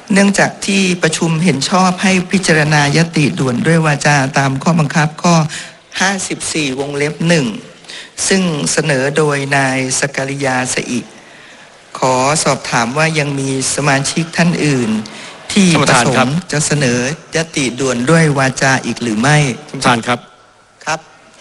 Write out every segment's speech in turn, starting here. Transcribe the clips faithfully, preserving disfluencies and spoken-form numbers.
เนื่องจากที่ประชุมเห็นชอบให้พิจารณายติด่วนด้วยวาจาตามข้อบังคับข้อห้าสิบสี่วงเล็บหนึ่งซึ่งเสนอโดยนายสกริยาสอิขอสอบถามว่ายังมีสมาชิกท่านอื่นที่ประสงค์จะเสนอยติด่วนด้วยวาจาอีกหรือไม่ท่านประธานครับครับ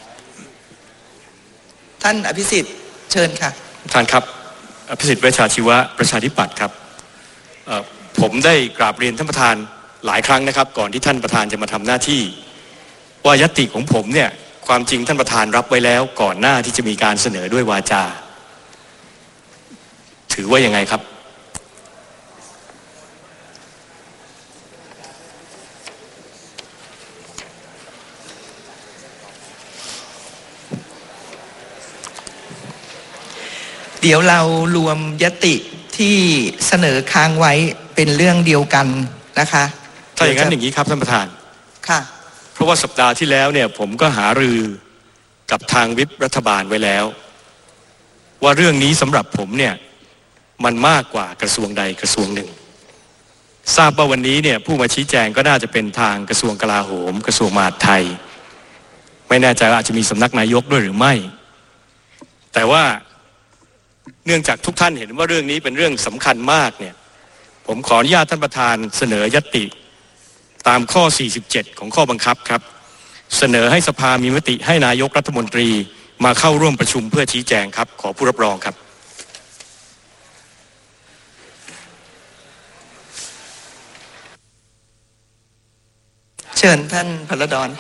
ท่านอภิสิทธิ์เชิญค่ะท่านประธานครับอภิสิทธิ์เวชชาชีวะประชาธิปัตย์ครับผมได้กราบเรียนท่านประธานหลายครั้งนะครับก่อนที่ท่านประธานจะมาทำหน้าที่ว่ายติของผมเนี่ยความจริงท่านประธานรับไว้แล้วก่อนหน้าที่จะมีการเสนอด้วยวาจาถือว่ายังไงครับเดี๋ยวเรารวมยติที่เสนอค้างไว้เป็นเรื่องเดียวกันนะคะถ้าอย่างนั้นอย่างนี้ครับท่านประธานค่ะเพราะว่าสัปดาห์ที่แล้วเนี่ยผมก็หารือกับทางวิปรัฐบาลไว้แล้วว่าเรื่องนี้สำหรับผมเนี่ยมันมากกว่ากระทรวงใดกระทรวงหนึ่งทราบว่าวันนี้เนี่ยผู้มาชี้แจงก็น่าจะเป็นทางกระทรวงกลาโหมกระทรวงมหาดไทยไม่แน่ใจว่าอาจจะมีสำนักนายกด้วยหรือไม่แต่ว่าเนื่องจากทุกท่านเห็นว่าเรื่องนี้เป็นเรื่องสำคัญมากเนี่ยผมขออนุญาตท่านประธานเสนอยติตามข้อสี่สิบเจ็ดของข้อบังคับครับเสนอให้สภามีมติให้นายกรัฐมนตรีมาเข้าร่วมประชุมเพื่อชี้แจงครับขอผู้รับรองครับเชิญท่านพลดร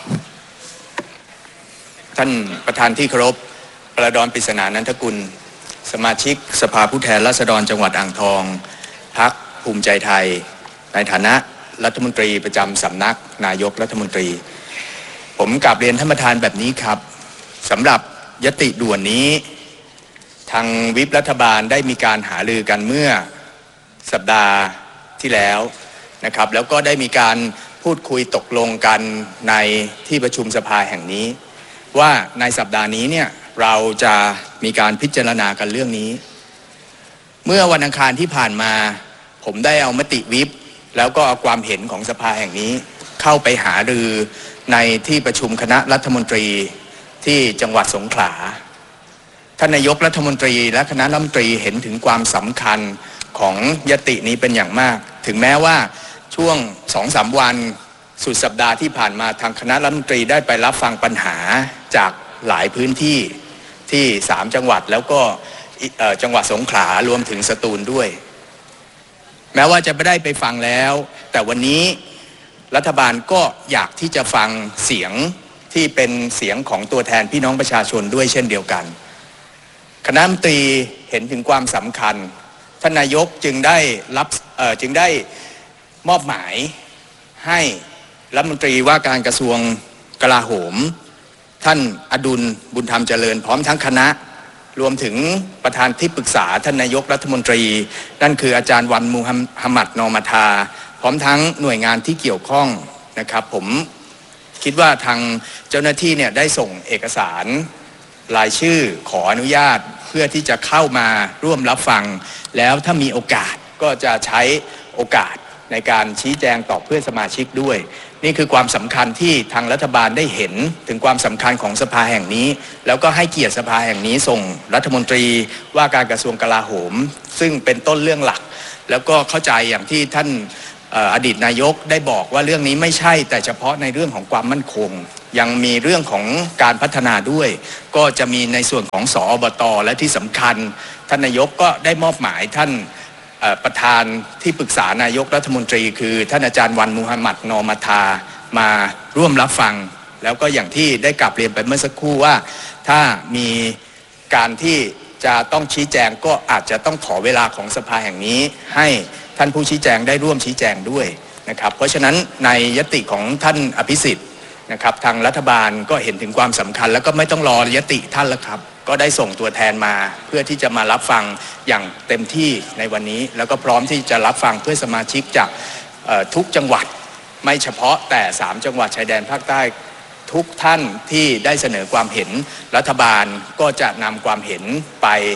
ท่านประธานที่เคารพพลดร ปริศนานันทกุลสมาชิกสภาผู้แทนราษฎรจังหวัดอ่างทองพรรคภูมิใจไทยในฐานะรัฐมนตรีประจำสำนักนายกรัฐมนตรีผมกราบเรียนท่านประธานแบบนี้ครับสำหรับยติด่วนนี้ทางวิปรัฐบาลได้มีการหารือกันเมื่อสัปดาห์ที่แล้วนะครับแล้วก็ได้มีการพูดคุยตกลงกันในที่ประชุมสภาแห่งนี้ว่าในสัปดาห์นี้เนี่ยเราจะมีการพิจารณากันเรื่องนี้เมื่อวันอังคารที่ผ่านมาผมได้เอามติวิปแล้วก็เอาความเห็นของสภาแห่งนี้เข้าไปหารือในที่ประชุมคณะรัฐมนตรีที่จังหวัดสงขลาท่านนายกรัฐมนตรีและคณะรัฐมนตรีเห็นถึงความสำคัญของยตินี้เป็นอย่างมากถึงแม้ว่าช่วง สองถึงสาม วันสุดสัปดาห์ที่ผ่านมาทางคณะรัฐมนตรีได้ไปรับฟังปัญหาจากหลายพื้นที่ที่สามจังหวัดแล้วก็จังหวัดสงขลารวมถึงสตูลด้วยแม้ว่าจะไม่ได้ไปฟังแล้วแต่วันนี้รัฐบาลก็อยากที่จะฟังเสียงที่เป็นเสียงของตัวแทนพี่น้องประชาชนด้วยเช่นเดียวกันคณะรัฐมนตรีเห็นถึงความสำคัญท่านนายกจึงได้รับจึงได้มอบหมายให้รัฐมนตรีว่าการกระทรวงกลาโหมท่านอดุลบุญธรรมเจริญพร้อมทั้งคณะรวมถึงประธานที่ปรึกษาท่านนายกรัฐมนตรีนั่นคืออาจารย์วันมูฮัมหมัดนอมาทาพร้อมทั้งหน่วยงานที่เกี่ยวข้องนะครับผมคิดว่าทางเจ้าหน้าที่เนี่ยได้ส่งเอกสารรายชื่อขออนุญาตเพื่อที่จะเข้ามาร่วมรับฟังแล้วถ้ามีโอกาสก็จะใช้โอกาสในการชี้แจงต่อเพื่อนสมาชิกด้วยนี่คือความสำคัญที่ทางรัฐบาลได้เห็นถึงความสำคัญของสภาแห่งนี้แล้วก็ให้เกียรติสภาแห่งนี้ส่งรัฐมนตรีว่าการกระทรวงกลาโหมซึ่งเป็นต้นเรื่องหลักแล้วก็เข้าใจอย่างที่ท่านอดีตนายกได้บอกว่าเรื่องนี้ไม่ใช่แต่เฉพาะในเรื่องของความมั่นคงยังมีเรื่องของการพัฒนาด้วยก็จะมีในส่วนของสอบต.และที่สำคัญท่านนายกก็ได้มอบหมายท่านประธานที่ปรึกษานายกรัฐมนตรีคือท่านอาจารย์วันมูฮัมหมัดนอมาทามาร่วมรับฟังแล้วก็อย่างที่ได้กลับเรียนไปเมื่อสักครู่ว่าถ้ามีการที่จะต้องชี้แจงก็อาจจะต้องขอเวลาของสภาแห่งนี้ให้ท่านผู้ชี้แจงได้ร่วมชี้แจงด้วยนะครับเพราะฉะนั้นในยติของท่านอภิสิทธิ์นะครับทางรัฐบาลก็เห็นถึงความสำคัญแล้วก็ไม่ต้องรอยติท่านแล้วครับก็ได้ส่งตัวแทนมาเพื่อที่จะมารับฟังอย่างเต็มที่ในวันนี้แล้วก็พร้อมที่จะรับฟังเพื่อสมาชิกจากทุกจังหวัดไม่เฉพาะแต่สามจังหวัดชายแดนภาคใต้ทุกท่านที่ได้เสนอความเห็นรัฐบาลก็จะนำความเห็นไป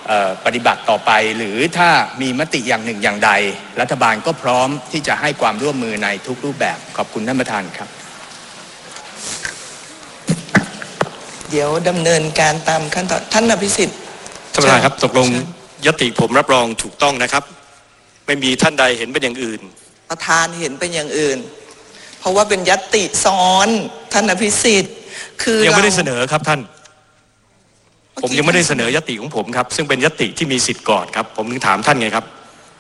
ปฏิบัติต่อไปหรือถ้ามีมติอย่างหนึ่งอย่างใดรัฐบาลก็พร้อมที่จะให้ความร่วมมือในทุกรูปแบบขอบคุณท่านประธานครับเดี๋ยวดำเนินการตามขั้นตอนท่านอภิสิทธิ์ท่านประธานครับตกลงยติผมรับรองถูกต้องนะครับไม่มีท่านใดเห็นเป็นอย่างอื่นประธานเห็นเป็นอย่างอื่นเพราะว่าเป็นยติซ้อนท่านอภิสิทธิ์คือยังไม่ได้เสนอครับท่านผมยังไม่ได้เสนอยติของผมครับซึ่งเป็นยติที่มีสิทธิ์ก่อนครับผมถึงถามท่านไงครับ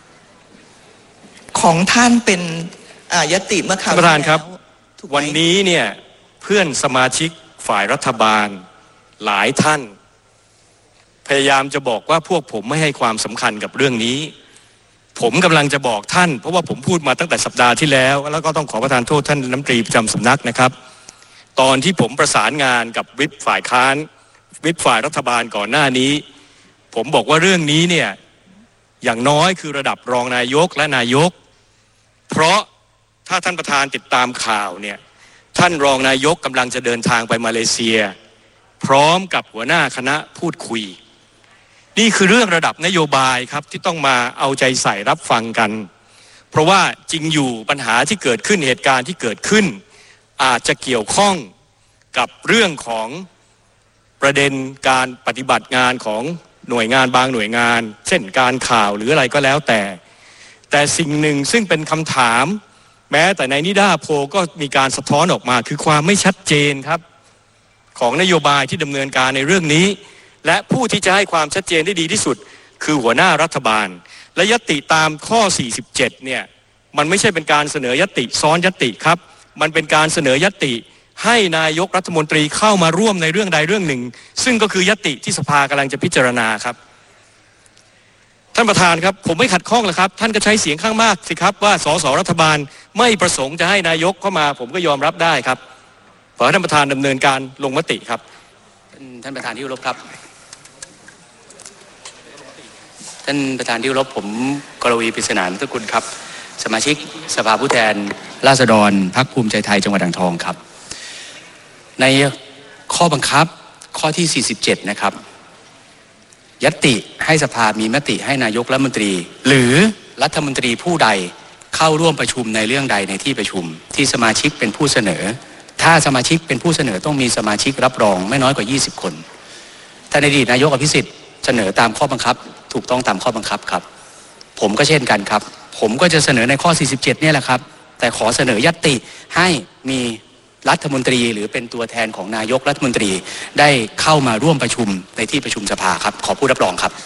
ของท่านเป็นยติเมื่อคราวท่านประธานครับวันนี้เนี่ยเพื่อนสมาชิกฝ่ายรัฐบาลหลายท่านพยายามจะบอกว่าพวกผมไม่ให้ความสำคัญกับเรื่องนี้ผมกำลังจะบอกท่านเพราะว่าผมพูดมาตั้งแต่สัปดาห์ที่แล้วแล้วก็ต้องขอประทานโทษท่านรัฐมนตรีประจำสำนักนะครับตอนที่ผมประสานงานกับวิปฝ่ายค้านวิปฝ่ายรัฐบาลก่อนหน้านี้ผมบอกว่าเรื่องนี้เนี่ยอย่างน้อยคือระดับรองนายกและนายกเพราะถ้าท่านประธานติดตามข่าวเนี่ยท่านรองนายกกำลังจะเดินทางไปมาเลเซียพร้อมกับหัวหน้าคณะพูดคุยนี่คือเรื่องระดับนโยบายครับที่ต้องมาเอาใจใส่รับฟังกันเพราะว่าจริงอยู่ปัญหาที่เกิดขึ้นเหตุการณ์ที่เกิดขึ้นอาจจะเกี่ยวข้องกับเรื่องของประเด็นการปฏิบัติงานของหน่วยงานบางหน่วยงานเช่นการข่าวหรืออะไรก็แล้วแต่แต่สิ่งหนึ่งซึ่งเป็นคำถามแม้แต่ในนิด้าโพลก็มีการสะท้อนออกมาคือความไม่ชัดเจนครับของนโยบายที่ดำเนินการในเรื่องนี้และผู้ที่จะให้ความชัดเจนได้ดีที่สุดคือหัวหน้ารัฐบาลและยติตามข้อสี่สิบเจ็ดเนี่ยมันไม่ใช่เป็นการเสนอยติซ้อนยติครับมันเป็นการเสนอยติให้นายกรัฐมนตรีเข้ามาร่วมในเรื่องใดเรื่องหนึ่งซึ่งก็คือยติที่สภากำลังจะพิจารณาครับท่านประธานครับผมไม่ขัดข้องเลยครับท่านก็ใช้เสียงข้างมากสิครับว่าสสรัฐบาลไม่ประสงค์จะให้นายกเข้ามาผมก็ยอมรับได้ครับขอให้ท่านประธานดำเนินการลงมติครับท่านประธานที่เคารพครับท่านประธานที่เคารพผมกรวีปริศนานุตกุลครับสมาชิกสภาผู้แทนราษฎรพรรคภูมิใจไทยจังหวัดอ่างทองครับในข้อบังคับข้อที่สี่สิบเจ็ดนะครับยติให้สภามีมติให้นายกรัฐมนตรีหรือรัฐมนตรีผู้ใดเข้าร่วมประชุมในเรื่องใดในที่ประชุมที่สมาชิกเป็นผู้เสนอถ้าสมาชิกเป็นผู้เสนอต้องมีสมาชิกรับรองไม่น้อยกว่ายี่สิบคนท่านอดีตนายกอภิสิทธิ์เสนอตามข้อบังคับถูกต้องตามข้อบังคับครับผมก็เช่นกันครับผมก็จะเสนอในข้อสี่สิบเจ็ดเนี่ยแหละครับแต่ขอเสนอยติให้มีรัฐมนตรีหรือเป็นตัวแทนของนายกรัฐมนตรีได้เข้ามาร่วมประชุมในที่ประชุมสภาครับขอผู้รับรองครับ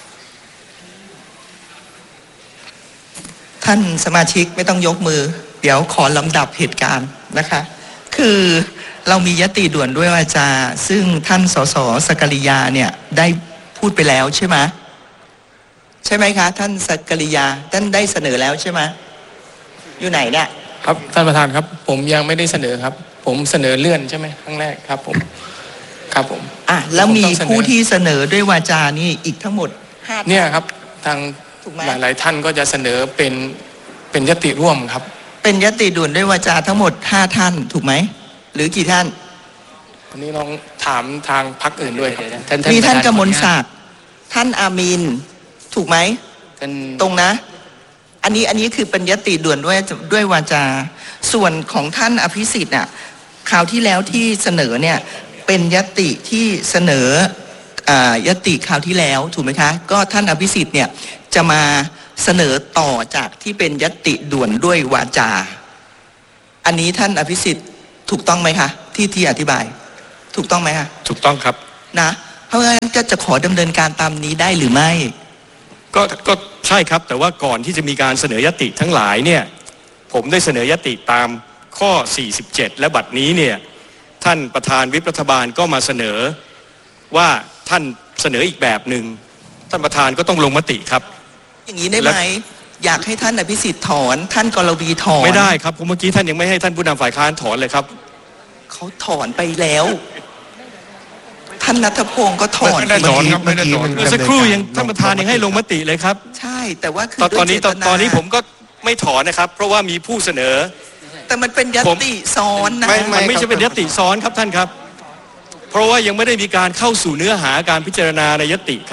ท่านสมาชิกไม่ต้องยกมือเดี๋ยวขอลำดับเหตุการณ์นะคะคือเรามียติด่วนด้วยวาจาซึ่งท่านสสสกริยาเนี่ยได้พูดไปแล้วใช่ไหมใช่ไหมคะท่านสกริยาท่านได้เสนอแล้วใช่ไหมอยู่ไหนเนี่ยครับท่านประธานครับผมยังไม่ได้เสนอครับผมเสนอเลื่อนใช่ไหมครั้งแรกครับผมครับผมอ่ะแล้วมีผู้ที่เสนอด้วยวาจานี่อีกทั้งหมดห้าเนี่ยครับทางหลายๆท่านก็จะเสนอเป็นเป็นยติร่วมครับเป็นยติด่วนด้วยวาจาทั้งหมดห้าท่านถูกไหมหรือกี่ท่านวันนี้ลองถามทางพรรคอื่นด้วยมีท่านกมลศักดิ์ท่านอามีนถูกไหมตรงนะอันนี้อันนี้คือเป็นยติด่วนด้วยด้วยวาจาส่วนของท่านอภิสิทธิ์น่ะคราวที่แล้วที่เสนอเนี่ยเป็นยติที่เสนออ่ายติคราวที่แล้วถูกไหมคะก็ท่านอภิสิทธิ์เนี่ยจะมาเสนอต่อจากที่เป็นยติด่วนด้วยวาจาอันนี้ท่านอภิสิทธิ์ถูกต้องไหมคะที่ที่อธิบายถูกต้องไหมคะถูกต้องครับนะเพราะงั้นก็จะขอดำเนินการตามนี้ได้หรือไม่ก็ก็ใช่ครับแต่ว่าก่อนที่จะมีการเสนอยติทั้งหลายเนี่ยผมได้เสนอยติตามข้อสี่สิบเจ็ดและบัดนี้เนี่ยท่านประธานวิปรัฐบาลก็มาเสนอว่าท่านเสนออีกแบบหนึ่งท่านประธานก็ต้องลงมติครับอย่างนี้ได้ไหมอยากให้ท่านอภิสิทธิ์ถอนท่านกรวีถอนไม่ได้ครับผมเมื่อกี้ท่านยังไม่ให้ท่านผู้นำฝ่ายค้านถอนเลยครับเขาถอนไปแล้วท่านณัฐพงศ์ก็ถอนไม่ได้ถอนครับไม่ได้ถอนเมื่อสักครู่ยังท่านประธานยังให้ลงมติเลยครับใช่แต่ว่าคือตอนนี้ตอนนี้ผมก็ไม่ถอนนะครับเพราะว่ามีผู้เสนอแต่มันเป็นยติซ้อนนะมันไม่ใช่เป็นยติซ้อนครับท่านครับเพราะว่ายังไม่ได้มีการเข้าสู่เนื้อหาการพิจารณาในยติครับ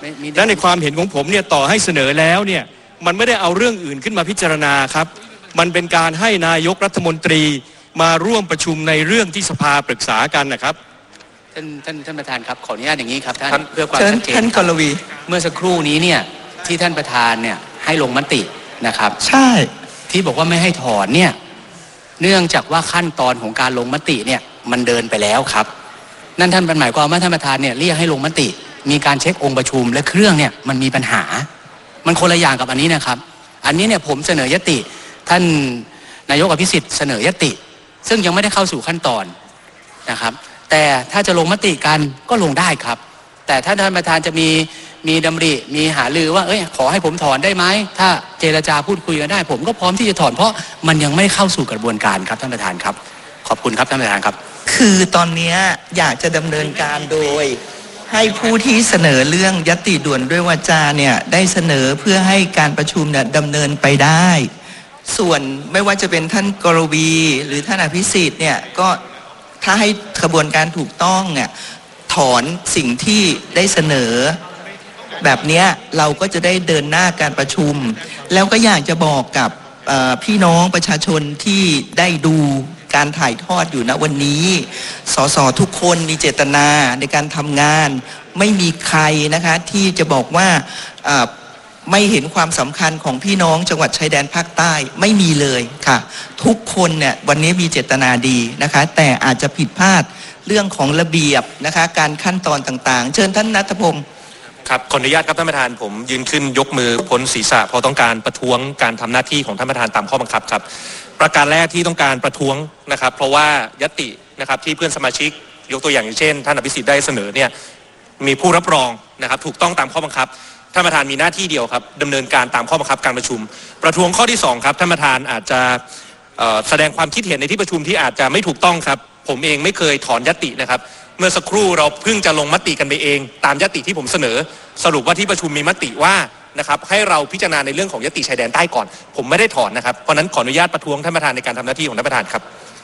และในความเห็นของผมเนี่ยต่อให้เสนอแล้วเนี่ยมันไม่ได้เอาเรื่องอื่นขึ้นมาพิจารณาครับมันเป็นการให้นายกรัฐมนตรีมาร่วมประชุมในเรื่องที่สภาปรึกษากันนะครับท่านท่านท่านประธานครับขออนุญาตอย่างนี้ครับท่านเพื่อความชัดเจนท่านกรวีเมื่อสักครู่นี้เนี่ยที่ท่านประธานเนี่ยให้ลงมตินะครับใช่ที่บอกว่าไม่ให้ถอนเนี่ยเนื่องจากว่าขั้นตอนของการลงมติเนี่ยมันเดินไปแล้วครับนั่นท่านหมายความว่าท่านประธานเนี่ยเรียกให้ลงมติมีการเช็คองค์ประชุมและเครื่องเนี่ยมันมีปัญหามันคนละอย่างกับอันนี้นะครับอันนี้เนี่ยผมเสนอยติท่านนายกอภิสิทธิ์เสนอยติซึ่งยังไม่ได้เข้าสู่ขั้นตอนนะครับแต่ถ้าจะลงมติกันก็ลงได้ครับแต่ถ้าท่านประธานจะมีมีดำริมีหาลือว่าเอ้ยขอให้ผมถอนได้ไหมถ้าเจรจาพูดคุยกันได้ผมก็พร้อมที่จะถอนเพราะมันยังไม่เข้าสู่กระบวนการครับท่านประธานครับขอบคุณครับท่านประธานครับคือตอนนี้อยากจะดำเนินการโดยให้ผู้ที่เสนอเรื่องญัตติด่วนด้วยวาจาเนี่ยได้เสนอเพื่อให้การประชุมเนี่ยดำเนินไปได้ส่วนไม่ว่าจะเป็นท่านกรวีหรือท่านอภิสิทธิ์เนี่ยก็ถ้าให้กระบวนการถูกต้องเนี่ยถอนสิ่งที่ได้เสนอแบบนี้เราก็จะได้เดินหน้าการประชุมแล้วก็อยากจะบอกกับพี่น้องประชาชนที่ได้ดูการถ่ายทอดอยู่ณวันนี้สสทุกคนมีเจตนาในการทำงานไม่มีใครนะคะที่จะบอกว่าไม่เห็นความสำคัญของพี่น้องจังหวัดชายแดนภาคใต้ไม่มีเลยค่ะทุกคนเนี่ยวันนี้มีเจตนาดีนะคะแต่อาจจะผิดพลาดเรื่องของระเบียบนะคะการขั้นตอนต่างๆเชิญท่านณัฐพงศ์ครับขออนุญาตครับท่านประธานผมยืนขึ้นยกมือพ้นศีรษะเพราะต้องการประท้วงการทำหน้าที่ของท่านประธานตามข้อบังคับครับประการแรกที่ต้องการประท้วงนะครับเพราะว่าญัตตินะครับที่เพื่อนสมาชิกยกตัวอย่างอย่างเช่นท่านอภิสิทธิ์ได้เสนอเนี่ยมีผู้รับรองนะครับถูกต้องตามข้อบังคับท่านประธานมีหน้าที่เดียวครับดำเนินการตามข้อบังคับการประชุมประท้วงข้อที่สองครับท่านประธานอาจจะแสดงความคิดเห็นในที่ประชุมที่อาจจะไม่ถูกต้องครับผมเองไม่เคยถอนญัตตินะครับเมื่อสักครู่เราเพิ่งจะลงมติกันไปเองตามญัตติที่ผมเสนอสรุปว่าที่ประชุมมีมติว่านะครับให้เราพิจารณาในเรื่องของญัตติชายแดนใต้ก่อนผมไม่ได้ถอนนะครับเพราะนั้นขออนุญาตประท้วงท่านประธานในการทำหน้าที่ของท่านประธานครับ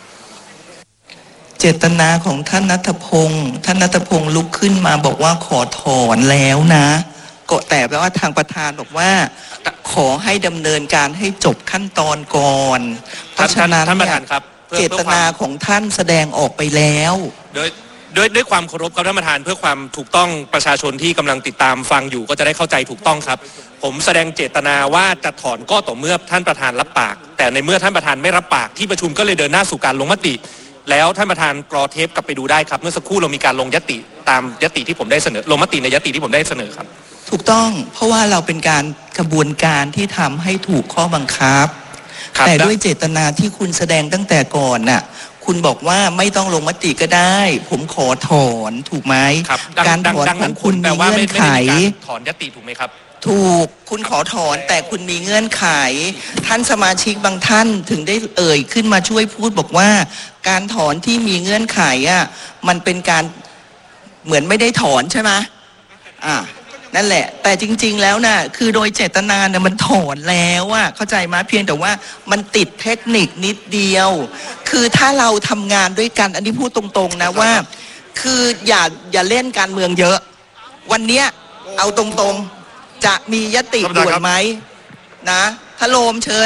เจตนาของท่านณัฐพงศ์ท่านณัฐพงศ์ลุกขึ้นมาบอกว่าขอถอนแล้วนะก็แต่แปลว่าทางประธานบอกว่าขอให้ดำเนินการให้จบขั้นตอนก่อนเพราะฉะนั้นเจตนาของท่านแสดงออกไปแล้วโดยด้วยด้วยความเคารพครับท่านประธานเพื่อความถูกต้องประชาชนที่กำลังติดตามฟังอยู่ก็จะได้เข้าใจถูกต้องครับผมแสดงเจตนาว่าจะถอนก็ต่อเมื่อท่านประธานรับปากแต่ในเมื่อท่านประธานไม่รับปากที่ประชุมก็เลยเดินหน้าสู่การลงมติแล้วท่านประธานกรอเทปกลับไปดูได้ครับเมื่อสักครู่เรามีการลงญัตติตามญัตติที่ผมได้เสนอลงมติในญัตติที่ผมได้เสนอครับถูกต้องเพราะว่าเราเป็นการกระบวนการที่ทำให้ถูกข้อบังคับแต่ด้วยเจตนาที่คุณแสดงตั้งแต่ก่อนน่ะคุณบอกว่าไม่ต้องลงมติก็ได้ผมขอถอนถูกไหมการถอนของคุณมีเงื่อนไขถอนญัตติถูกไหมครับถูกคุณขอถอนแต่คุณมีเงื่อนไขท่านสมาชิกบางท่านถึงได้เอ่ยขึ้นมาช่วยพูดบอกว่าการถอนที่มีเงื่อนไขอ่ะมันเป็นการเหมือนไม่ได้ถอนใช่ไหมอ่านั่นแหละแต่จริงๆแล้วน่ะคือโดยเจตนาเนี่ยมันถอนแล้วอ่ะเข้าใจไหมเพียงแต่ว่ามันติดเทคนิคนิดเดียวคือถ้าเราทำงานด้วยกันอันนี้พูดตรงๆนะว่าคืออย่าอย่าเล่นการเมืองเยอะวันเนี้ยเอาตรงๆจะมีญัตติด่วนไหมนะทะโลมเชิญ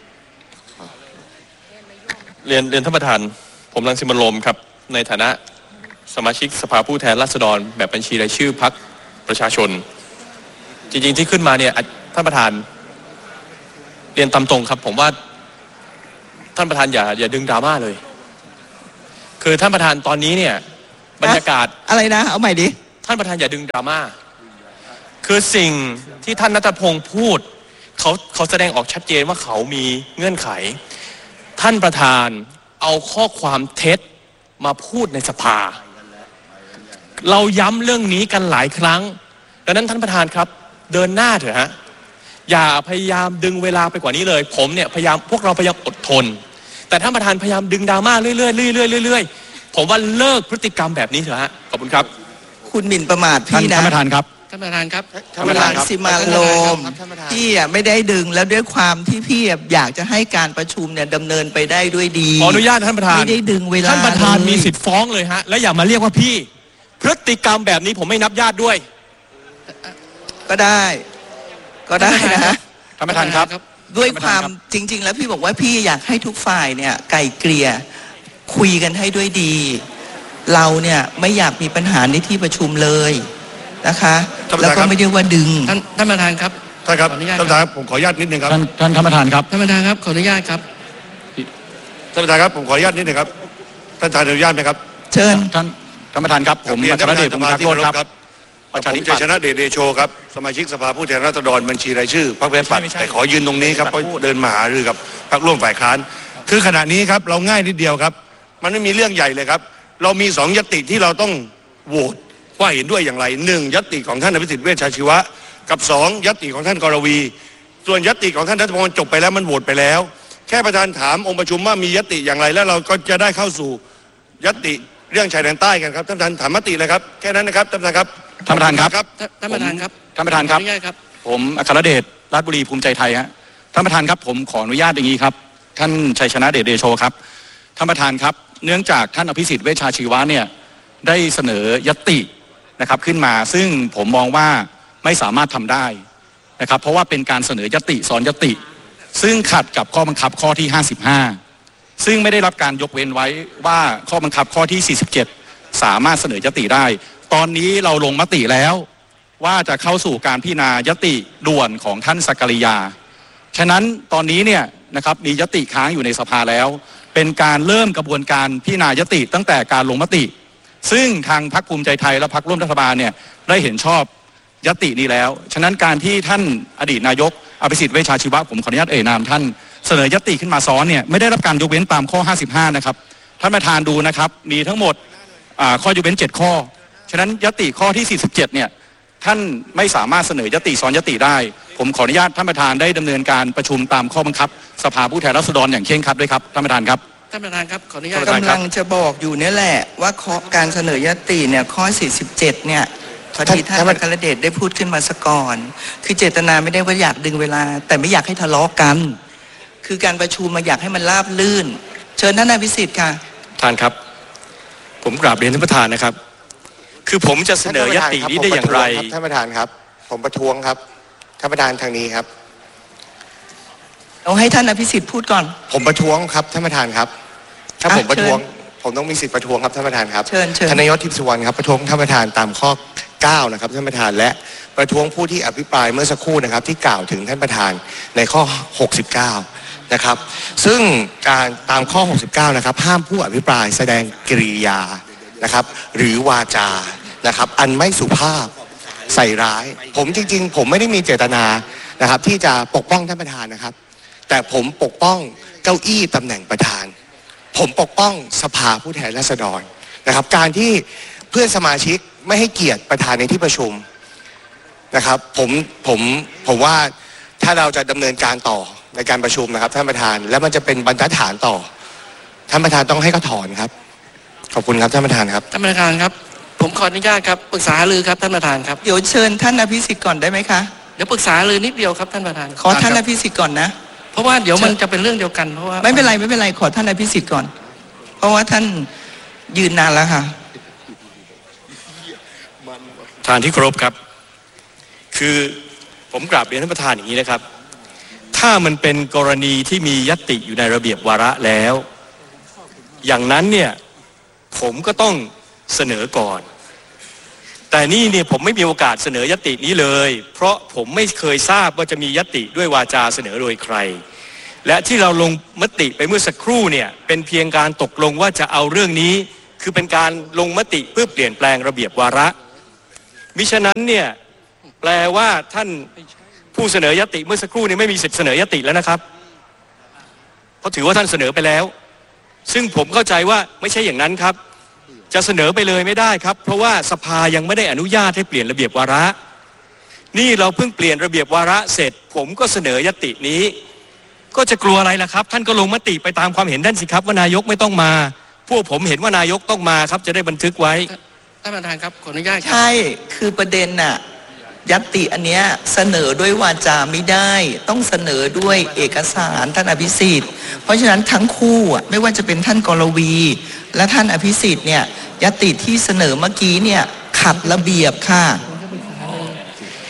เรียนเรียนท่านประธานผมรังสิมันต์โรมครับในฐานะสมาชิกสภาผู้แทนราษฎรแบบบัญชีรายชื่อพรรคประชาชนจริงๆที่ขึ้นมาเนี่ยท่านประธานเรียนตามตรงครับผมว่าท่านประธานอย่าอย่าดึงดราม่าเลยคือท่านประธานตอนนี้เนี่ยบรรยากาศอะไรนะเอาใหม่ดิท่านประธานอย่าดึงดราม่าคือสิ่งที่ท่านณัฐพงศ์พูดเขาเขาแสดงออกชัดเจนว่าเขามีเงื่อนไขท่านประธานเอาข้อความเท็จมาพูดในสภาเราย้ำเรื่องนี้กันหลายครั้งดังนั้นท่านประธานครับเดินหน้าเถอะฮะอย่าพยายามดึงเวลาไปกว่านี้เลยผมเนี่ยพยายามพวกเราพยายามอดทนแต่ท่านประธานพยายามดึงดราม่าเรื่อยๆเรื่อยๆเรื่อยๆผมว่าเลิกพฤติกรรมแบบนี้เถอะฮะขอบคุณครับคุณหมิ่นประมาทพี่นะท่านประธานครับท่านประธานครับท่านประธานสิมาโลมพี่อ่ะไม่ได้ดึงแล้วด้วยความที่พี่อยากจะให้การประชุมเนี่ยดำเนินไปได้ด้วยดีขออนุญาตท่านประธานไม่ได้ดึงเวลาท่านประธานมีสิทธิ์ฟ้องเลยฮะและอย่ามาเรียกว่าพี่พฤติกรรมแบบนี้ผมไม่นับญาติด้วยก็ได้ก็ได้นะท่านประธานครับด้วยความจริงๆแล้วพี่บอกว่าพี่อยากให้ทุกฝ่ายเนี่ยไกล่เกลี่ยคุยกันให้ด้วยดีเราเนี่ยไม่อยากมีปัญหาในที่ประชุมเลยนะคะแล้วก็ไม่ได้ว่าดึงท่านท่านประธานครับท่านครับท่านประธานผมขออนุญาตนิดนึงครับท่านท่านท่านประธานครับท่านประธานครับขออนุญาตครับท่านประธานครับผมขออนุญาตนิดนึงครับท่านประธานอนุญาตไหมครับเชิญท่านท่านประธานครับผมอัครเดชสมาชิกครับประชาธิปัตย์ชนะเดชเดโชครับสมาชิกสภาผู้แทนราษฎรบัญชีรายชื่อพรรคประชาธิปัตย์แต่ขอยืนตรงนี้ครับเพราะเดินมาหารือกับพรรคร่วมฝ่ายค้านคือขณะนี้ครับเราง่ายนิดเดียวครับมันไม่มีเรื่องใหญ่เลยครับเรามีสองญัตติที่เราต้องโหวตว่าเห็นด้วยอย่างไรหนึ่งญัตติของท่านอภิสิทธิ์เวชชาชีวะกับสองญัตติของท่านกรวีส่วนญัตติของท่านรัฐมนตรีจบไปแล้วมันโหวตไปแล้วแค่ประธานถามองค์ประชุมว่ามีญัตติอย่างไรแล้วเราก็จะได้เข้าสู่ญัตติเรื่องชายแดนใต้กันครับท่านประธานถามมติเลยครับแค่นั้นนะครับท่านประธานครับท่านประธานครับท่านประธานครับท่านประธานครับผมอัครเดชราชบุรีภูมิใจไทยฮะท่านประธานครับผมขออนุญาตอย่างนี้ครับท่านชัยชนะเดชเดโชครับท่านประธานครับเนื่องจากท่านอภิสิทธิ์เวชชาชีวะเนี่ยได้เสนอญัตตินะครับขึ้นมาซึ่งผมมองว่าไม่สามารถทำได้นะครับเพราะว่าเป็นการเสนอญัตติซ้อนญัตติซึ่งขัดกับข้อบังคับข้อที่ห้าสิบห้าซึ่งไม่ได้รับการยกเว้นไว้ว่าข้อบังคับข้อที่สี่สิบเจ็ดสามารถเสนอญัตติได้ตอนนี้เราลงมติแล้วว่าจะเข้าสู่การพิจารณาญัตติด่วนของท่านสักกริยาฉะนั้นตอนนี้เนี่ยนะครับมีญัตติค้างอยู่ในสภาแล้วเป็นการเริ่มกระบวนการพิจารณาญัตติตั้งแต่การลงมติซึ่งทางพรรคภูมิใจไทยและพรรคร่วมรัฐบาลเนี่ยได้เห็นชอบญัตตินี้แล้วฉะนั้นการที่ท่านอดีตนายกอภิสิทธิ์เวชชาชีวะผมขออนุญาตเอ่ยนามท่านเสนอญัตติขึ้นมาซ้อนเนี่ยไม่ได้รับการยกเว้นตามข้อห้าสิบห้านะครับท่านประธานดูนะครับมีทั้งหมดข้อยกเว้นเจ็ดข้อฉะนั้นญัตติข้อที่สี่สิบเจ็ดเนี่ยท่านไม่สามารถเสนอญัตติซ้อนญัตติได้ผมขออนุญาตท่านประธานได้ดำเนินการประชุมตามข้อบังคับสภาผู้แทนราษฎรอย่างเคร่งครัดด้วยครับท่านประธานครับท่านประธานครับขออนุญาตกำลังจะบอกอยู่นี่แหละว่าการเสนอญัตติเนี่ยข้อสี่สิบเจ็ดเนี่ยพอดีท่านอัครเดชได้พูดขึ้นมาซะก่อนคือเจตนาไม่ได้ว่าอยากดึงเวลาแต่ไม่อยากให้ทะเลาะกันคือการประชุมมาอยากให้มันราบลื่นเชิญท่านอภิสิทธิ์ค่ะท่านครับผมกราบเรียนท่านประธานนะครับคือผมจะเสนอญัตตินี้ได้อย่างไรท่านประธานครับผมประท้วงครับท่านประธานทางนี้ครับเอาให้ท่านอภิสิทธิ์พูดก่อนผมประท้วงครับท่านประธานครับถ้าผมประท้วงผมต้องมีสิทธิประท้วงครับท่านประธานครับเชิญเชิญธนยศทิพย์สุวรรณครับประท้วงท่านประธานตามข้อเก้านะครับท่านประธานและประท้วงผู้ที่อภิปรายเมื่อสักครู่นะครับที่กล่าวถึงท่านประธานในข้อหกสิบเก้านะครับซึ่งการตามข้อหกสิบเก้านะครับห้ามผู้อภิปรายแสดงกิริยานะครับหรือวาจานะครับอันไม่สุภาพใส่ร้ายผมจริงๆผมไม่ได้มีเจตนานะครับที่จะปกป้องท่านประธานนะครับแต่ผมปกป้องเก้าอี้ตำแหน่งประธานผมปกป้องสภาผู้แทนราษฎรนะครับการที่เพื่อนสมาชิกไม่ให้เกียรติประธานในที่ประชุมนะครับผมผมผมว่าถ้าเราจะดำเนินการต่อในการประชุมนะครับท่านประธานแล้วมันจะเป็นบรรทัดฐานต่อท่านประธานต้องให้เขาถอนครับขอบคุณครับท่านประธานครับท่านประธานครับผมขออนุญาตครับปรึกษาหารือครับท่านประธานครับเดี๋ยวเชิญท่านอภิสิทธิ์ก่อนได้ไหมคะเดี๋ยวปรึกษาหารือนิดเดียวครับท่านประธานขอท่านอภิสิทธิ์ก่อนนะเพราะว่าเดี๋ยวมันจะเป็นเรื่องเดียวกันเพราะว่าไม่เป็นไรไม่เป็นไรขอท่านอภิสิทธิ์ก่อนเพราะว่าท่านยืนนานแล้วค่ะท่านที่เคารพครับคือผมกราบเรียนท่านประธานอย่างนี้นะครับถ้ามันเป็นกรณีที่มีญัตติอยู่ในระเบียบวาระแล้วอย่างนั้นเนี่ยผมก็ต้องเสนอก่อนแต่นี่เนี่ยผมไม่มีโอกาสเสนอญัตตินี้เลยเพราะผมไม่เคยทราบว่าจะมีญัตติด้วยวาจาเสนอโดยใครและที่เราลงมติไปเมื่อสักครู่เนี่ยเป็นเพียงการตกลงว่าจะเอาเรื่องนี้คือเป็นการลงมติเพื่อเปลี่ยนแปลงระเบียบวาระมิฉะนั้นเนี่ยแปลว่าท่านผู้เสนอญัตติเมื่อสักครู่นี้ไม่มีสิทธิเสนอญัตติแล้วนะครับเพราะถือว่าท่านเสนอไปแล้วซึ่งผมเข้าใจว่าไม่ใช่อย่างนั้นครับจะเสนอไปเลยไม่ได้ครับเพราะว่าสภายังไม่ได้อนุญาตให้เปลี่ยนระเบียบวาระนี่เราเพิ่งเปลี่ยนระเบียบวาระเสร็จผมก็เสนอญัตตินี้ก็จะกลัวอะไรล่ะครับท่านก็ลงมติไปตามความเห็นท่านสิครับว่านายกไม่ต้องมาพวกผมเห็นว่านายกต้องมาครับจะได้บันทึกไว้ท่านประธานครับขออนุญาตใช่คือประเด็นน่ะญัตติอันเนี้ยเสนอด้วยวาจาไม่ได้ต้องเสนอด้วยเอกสารท่านอภิสิทธิ์เพราะฉะนั้นทั้งคู่อ่ะไม่ว่าจะเป็นท่านกรวีและท่านอภิสิทธิ์เนี่ยญัตติที่เสนอเมื่อกี้เนี่ยขัดระเบียบค่ะข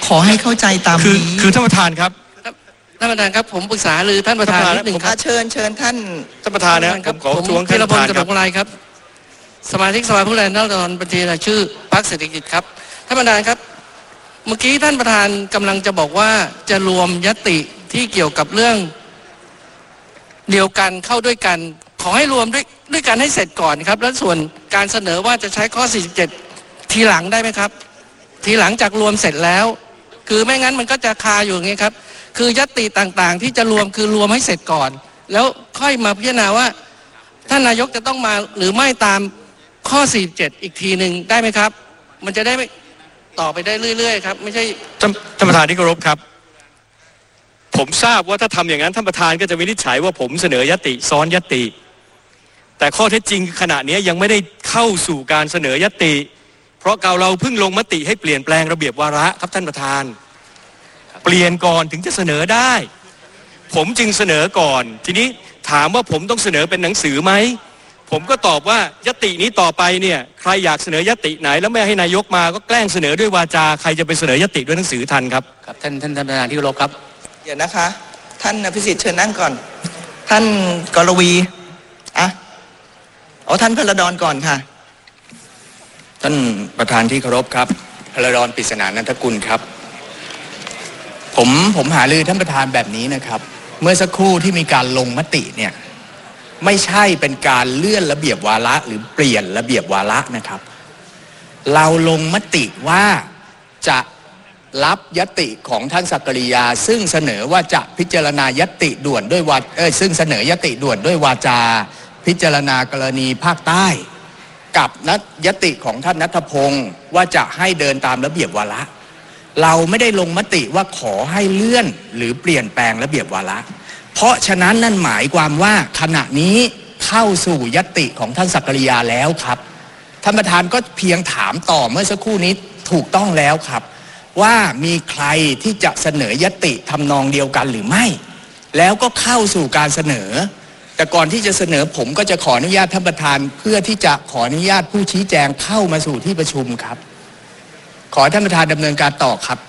ขอให้เข้าใจตามนี้คือท่านประธานครับท่านประธานครับผมปรึกษาหรือท่านประธานนิดหนึ่งครับเชิญเชิญท่านท่านประธานนะครับผมขอทวงท่านประธานครับครับสมาชิกสภาผู้แทนราษฎรบัญชีรายชื่อพรรคเศรษฐกิจครับท่านประธานครับเมื่อกี้ท่านประธานกำลังจะบอกว่าจะรวมญัตติที่เกี่ยวกับเรื่องเดียวกันเข้าด้วยกันขอให้รวมด้วยด้วยกันให้เสร็จก่อนครับแล้วส่วนการเสนอว่าจะใช้ข้อสี่สิบเจ็ดทีหลังได้ไหมครับทีหลังจากรวมเสร็จแล้วคือไม่งั้นมันก็จะคาอยู่อย่างนี้ครับคือญัตติต่างๆที่จะรวมคือรวมให้เสร็จก่อนแล้วค่อยมาพิจารณาว่าท่านนายกจะต้องมาหรือไม่ตามข้อสี่สิบเจ็ดอีกทีหนึ่งได้ไหมครับมันจะได้ไม่ต่อไปได้เรื่อยๆครับไม่ใช่ท่านประธานที่เคารพครับผมทราบว่าถ้าทำอย่างนั้นท่านประธานก็จะวินิจฉัยว่าผมเสนอญัตติซ้อนญัตติแต่ข้อเท็จจริงขณะนี้ยังไม่ได้เข้าสู่การเสนอญัตติเพราะเราเพิ่งลงมติให้เปลี่ยนแปลงระเบียบวาระครับท่านประธานเปลี่ยนก่อนถึงจะเสนอได้ผมจึงเสนอก่อนทีนี้ถามว่าผมต้องเสนอเป็นหนังสือไหมผมก็ตอบว่าญัตตินี้ต่อไปเนี่ยใครอยากเสนอญัตติไหนแล้วไม่ให้นายกมาก็แกล้งเสนอด้วยวาจาใครจะไปเสนอญัตติด้วยหนังสือทันครับครับท่านท่านท่านประธานที่เคารพครับเดี๋ยวนะคะท่านอภิสิทธิ์เชิญนั่งก่อนท่านกรวีอ่ะเอาท่านพลดรก่อนค่ะท่านประธานที่เคารพครับพลดรปริศนานันทกุลครับผมผมหารือท่านประธานแบบนี้นะครับเมื่อสักครู่ที่มีการลงมติเนี่ยไม่ใช่เป็นการเลื่อนระเบียบวาระหรือเปลี่ยนระเบียบวาระนะครับเราลงมติว่าจะรับญัตติของท่านศักริยาซึ่งเสนอว่าจะพิจารณาญัตติด่วนด้วยวาเอ้ยซึ่งเสนอญัตติด่วนด้วยวาจาพิจารณากรณีภาคใต้กับนัดญัตติของท่านณัฐพงศ์ว่าจะให้เดินตามระเบียบวาระเราไม่ได้ลงมติว่าขอให้เลื่อนหรือเปลี่ยนแปลงระเบียบวาระเพราะฉะนั้นนั่นหมายความว่าขณะนี้เข้าสู่ญัตติของท่านศักริยาแล้วครับท่านประธานก็เพียงถามต่อเมื่อสักครู่นี้ถูกต้องแล้วครับว่ามีใครที่จะเสนอญัตติทำนองเดียวกันหรือไม่แล้วก็เข้าสู่การเสนอแต่ก่อนที่จะเสนอผมก็จะขออนุญาตท่านประธานเพื่อที่จะขออนุญาตผู้ชี้แจงเข้ามาสู่ที่ประชุมครับขอท่านประธานดำเนินการต่อครับ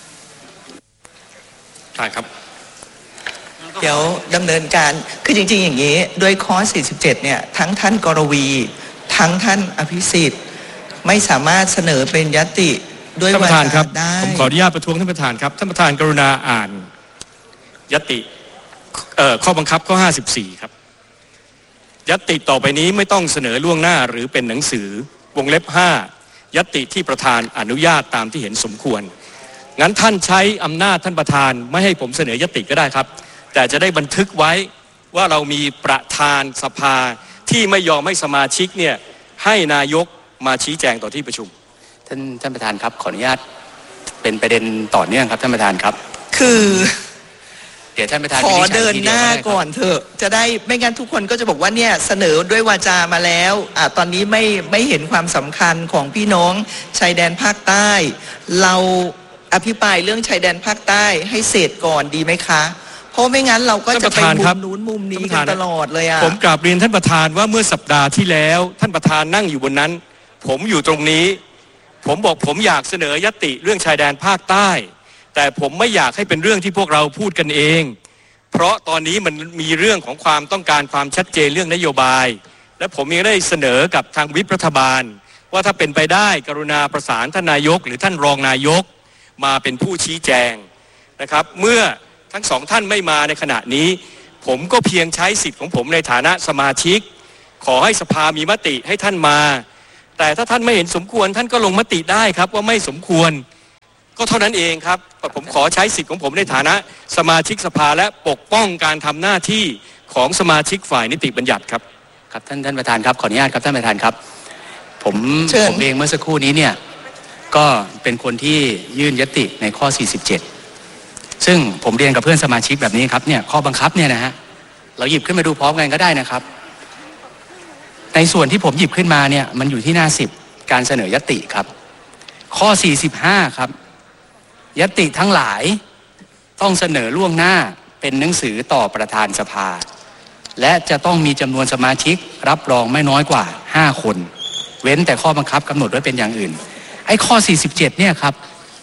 ใช่ครับเดี๋ยวดำเนินการคือจริงๆอย่างนี้ด้วยข้อสี่สิบเจ็ดเนี่ยทั้งท่านกรวีทั้งท่านอภิสิทธิ์ไม่สามารถเสนอเป็นญัตติด้วยวาจาได้ผมขออนุญาตประท้วงท่านประธานครับท่านประธานกรุณาอ่านญัตติเอ่อข้อบังคับข้อห้าสิบสี่ครับญัตติต่อไปนี้ไม่ต้องเสนอล่วงหน้าหรือเป็นหนังสือวงเล็บห้าญัตติที่ประธานอนุญาตตามที่เห็นสมควรงั้นท่านใช้อำนาจท่านประธานไม่ให้ผมเสนอญัตติก็ได้ครับแต่จะได้บันทึกไว้ว่าเรามีประธานสภาที่ไม่ยอมให้สมาชิกเนี่ยให้นายกมาชี้แจงต่อที่ประชุมท่านท่านประธานครับขออนุญาตเป็นประเด็นต่อเนื่องครับท่านประธานครับคือเดี๋ยวท่านประธานขอเดินหน้าก่อนเถอะจะได้ไม่งั้นทุกคนก็จะบอกว่าเนี่ยเสนอด้วยวาจามาแล้วอ่าตอนนี้ไม่ไม่เห็นความสำคัญของพี่น้องชายแดนภาคใต้เราอภิปรายเรื่องชายแดนภาคใต้ให้เสร็จก่อนดีไหมคะเพราะไม่งั้นเราก็จะไปมุมนู้นมุมนี้กันตลอดเลยอ่ะผมกราบเรียนท่านประธานว่าเมื่อสัปดาห์ที่แล้วท่านประธานนั่งอยู่บนนั้นผมอยู่ตรงนี้ผมบอกผมอยากเสนอญัตติเรื่องชายแดนภาคใต้แต่ผมไม่อยากให้เป็นเรื่องที่พวกเราพูดกันเองเพราะตอนนี้มันมีเรื่องของความต้องการความชัดเจนเรื่องนโยบายและผมยังได้เสนอกับทางวิปรัฐบาลว่าถ้าเป็นไปได้กรุณาประสานท่านนายกหรือท่านรองนายกมาเป็นผู้ชี้แจงนะครับเมื่อทั้งสองท่านไม่มาในขณะนี้ผมก็เพียงใช้สิทธิ์ของผมในฐานะสมาชิกขอให้สภามีมติให้ท่านมาแต่ถ้าท่านไม่เห็นสมควรท่านก็ลงมติได้ครับว่าไม่สมควรก็เท่านั้นเองครับผมขอใช้สิทธิ์ของผมในฐานะสมาชิกสภาและปกป้องการทำหน้าที่ของสมาชิกฝ่ายนิติบัญญัติครับครับท่านท่านประธานครับขออนุญาตครับท่านประธานครับผมผมเองเมื่อสักครู่นี้เนี่ยก็เป็นคนที่ยื่นญัตติในข้อสี่สิบเจ็ดซึ่งผมเรียนกับเพื่อนสมาชิกแบบนี้ครับเนี่ยข้อบังคับเนี่ยนะฮะเราหยิบขึ้นมาดูพร้อมกันก็ได้นะครับในส่วนที่ผมหยิบขึ้นมาเนี่ยมันอยู่ที่หน้าสิบการเสนอญัตติครับข้อสี่สิบห้าครับญัตติทั้งหลายต้องเสนอล่วงหน้าเป็นหนังสือต่อประธานสภาและจะต้องมีจำนวนสมาชิกรับรองไม่น้อยกว่าห้าคนเว้นแต่ข้อบังคับกำหนดไว้เป็นอย่างอื่นไอ้ข้อสี่สิบเจ็ดเนี่ยครับ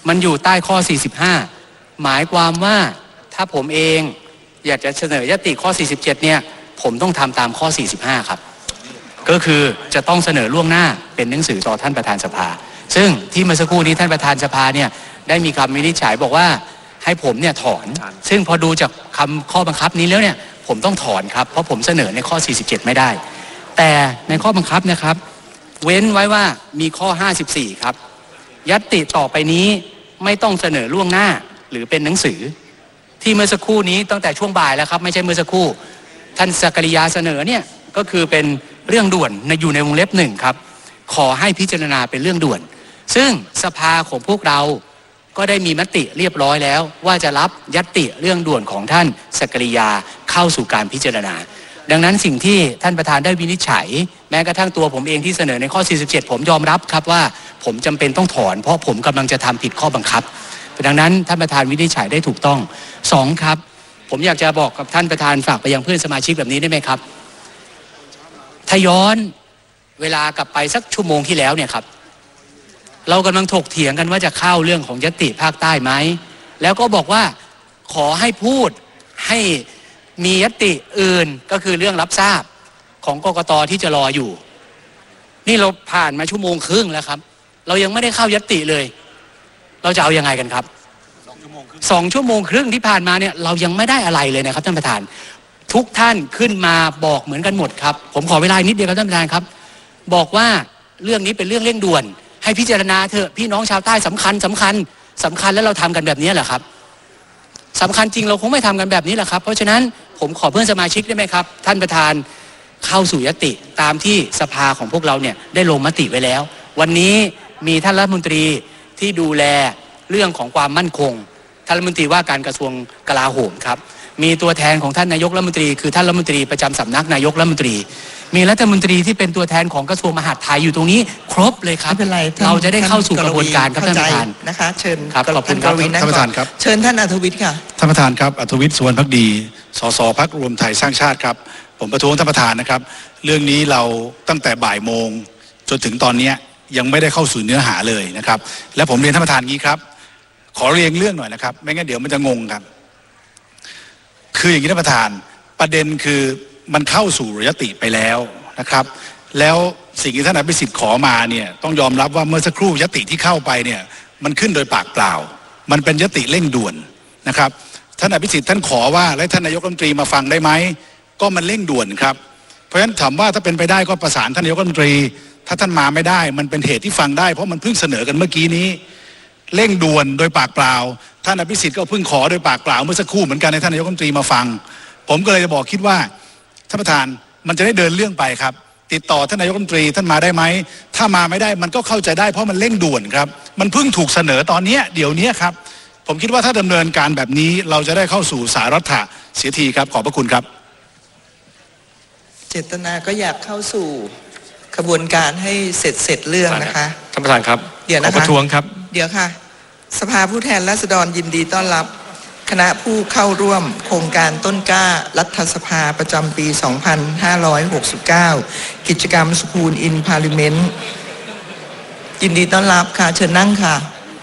มันอยู่ใต้ข้อสี่สิบห้าหมายความว่าถ้าผมเองอยากจะเสนอยติข้อสี่สิบเจ็ดเนี่ยผมต้องทำตามข้อสี่สิบห้าครับก็คือจะต้องเสนอล่วงหน้าเป็นหนังสือต่อท่านประธานสภาซึ่งที่เมื่อสักครู่นี้ท่านประธานสภาเนี่ยได้มีคำวินิจฉัยบอกว่าให้ผมเนี่ยถอนซึ่งพอดูจากคำข้อบังคับนี้แล้วเนี่ยผมต้องถอนครับเพราะผมเสนอในข้อสี่สิบเจ็ดไม่ได้แต่ในข้อบังคับนะครับเว้นไว้ว่ามีข้อห้าสิบสี่ครับญัตติต่อไปนี้ไม่ต้องเสนอล่วงหน้าหรือเป็นหนังสือที่เมื่อสักครู่นี้ตั้งแต่ช่วงบ่ายแล้วครับไม่ใช่เมื่อสักครู่ท่านสักริยาเสนอเนี่ยก็คือเป็นเรื่องด่วนในอยู่ในวงเล็บหนึ่งครับขอให้พิจารณาเป็นเรื่องด่วนซึ่งสภาของพวกเราก็ได้มีมติเรียบร้อยแล้วว่าจะรับญัตติเรื่องด่วนของท่านสักริยาเข้าสู่การพิจารณาดังนั้นสิ่งที่ท่านประธานได้วินิจฉัยแม้กระทั่งตัวผมเองที่เสนอในข้อสี่สิบเจ็ดผมยอมรับครับว่าผมจำเป็นต้องถอนเพราะผมกำลังจะทำผิดข้อบังคับดังนั้นท่านประธานวินิจฉัยได้ถูกต้องสองครับผมอยากจะบอกกับท่านประธานฝากไปยังเพื่อนสมาชิกแบบนี้ได้ไหมครับถ้าย้อนเวลากลับไปสักชั่วโมงที่แล้วเนี่ยครับเรากำลังถกเถียงกันว่าจะเข้าเรื่องของญัตติภาคใต้ไหมแล้วก็บอกว่าขอให้พูดให้มีญัตติอื่นก็คือเรื่องรับทราบของกกต.ที่จะรออยู่นี่เราผ่านมาชั่วโมงครึ่งแล้วครับเรายังไม่ได้เข้าญัตติเลยเราจะเอายังไงกันครับสองชั่วโมงครึ่งที่ผ่านมาเนี่ยเรายังไม่ได้อะไรเลยนะครับท่านประธานทุกท่านขึ้นมาบอกเหมือนกันหมดครับผมขอเวลานิดเดียวครับท่านประธานครับบอกว่าเรื่องนี้เป็นเรื่องเร่งด่วนให้พิจารณาเถอะพี่น้องชาวใต้สำคัญสำคัญสำคัญแล้วเราทำกันแบบนี้แหละครับสำคัญจริงเราคงไม่ทำกันแบบนี้แหละครับเพราะฉะนั้นผมขอเพื่อนสมาชิกได้ไหมครับท่านประธานเข้าสู่ญัตติตามที่สภาของพวกเราเนี่ยได้ลงมติไว้แล้ววันนี้มีท่านรัฐมนตรีที่ดูแลเรื่องของความมั่นคงท่านรัฐมนตรีว่าการกระทรวงกลาโหมครับมีตัวแทนของท่านนายกรัฐมนตรีคือท่านรัฐมนตรีประจำสำนักนายกรัฐมนตรีมีรัฐมนตรีที่เป็นตัวแทนของกระทรวงมหาดไทยอยู่ตรงนี้ครบเลยครับไม่เป็นไรเราจะได้เข้าสู่กระบวนการครับท่านประธานนะคะเชิญครับขอบคุณครับท่านประธานครับเชิญท่านอัธวิทย์ค่ะท่านประธานครับอัธวิทย์สุวรรณภักดีสสพรรครวมไทยสร้างชาติครับผมประท้วงท่านประธานนะครับเรื่องนี้เราตั้งแต่บ่ายโมงจนถึงตอนนี้ยังไม่ได้เข้าสู่เนื้อหาเลยนะครับและผมเรียนท่านประธานงี้ครับขอเรียงเรื่องหน่อยนะครับไม่งั้นเดี๋ยวมันจะงงครับคืออย่างนี้ท่านประธานประเด็นคือมันเข้าสู่ญัตติไปแล้วนะครับแล้วสิ่งที่ท่านอภิสิทธิ์ขอมาเนี่ยต้องยอมรับว่าเมื่อสักครู่ญัตติที่เข้าไปเนี่ยมันขึ้นโดยปากเปล่ามันเป็นญัตติเร่งด่วนนะครับท่านอภิสิทธิ์ท่านขอว่าและท่านนายกรัฐมนตรีมาฟังได้ไหมก็มันเร่งด่วนครับเพราะฉะนั้นถามว่าถ้าเป็นไปได้ก็ประสานท่านนายกรัฐมนตรีถ้าท่านมาไม่ได้มันเป็นเหตุที่ฟังได้เพราะมันเพิ่งเสนอกันเมื่อกี้นี้เร่งด่วนโดยปากเปล่าท่านอภิสิทธิ์ก็เพิ่งขอโดยปากเปล่าเมื่อสักครู่เหมือนกันในท่านนายกรัฐมนตรีมาฟังผมก็เลยจะบอกคิดว่าท่านประธานมันจะได้เดินเรื่องไปครับติดต่อท่านนายกรัฐมนตรีท่านมาได้ไหมถ้ามาไม่ได้มันก็เข้าใจได้เพราะมันเร่งด่วนครับมันเพิ่งถูกเสนอตอนนี้เดี๋ยวนี้ครับผมคิดว่าถ้าดำเนินการแบบนี้เราจะได้เข้าสู่สารัฐะเสียทีครับขอบพระคุณครับเจตนาก็อยากเข้าสู่กระบวนการให้เสร็จเสร็จเรื่องนะคะท่านประธานครับเดี๋ยวนะคะขอประท้วงครับเดี๋ยวค่ะสภาผู้แทนราษฎรยินดีต้อนรับคณะผู้เข้าร่วมโครงการต้นกล้ารัฐสภาประจำปี สองพันห้าร้อยหกสิบเก้า กิจกรรม School in Parliament ยินดีต้อนรับค่ะเชิญนั่งค่ะ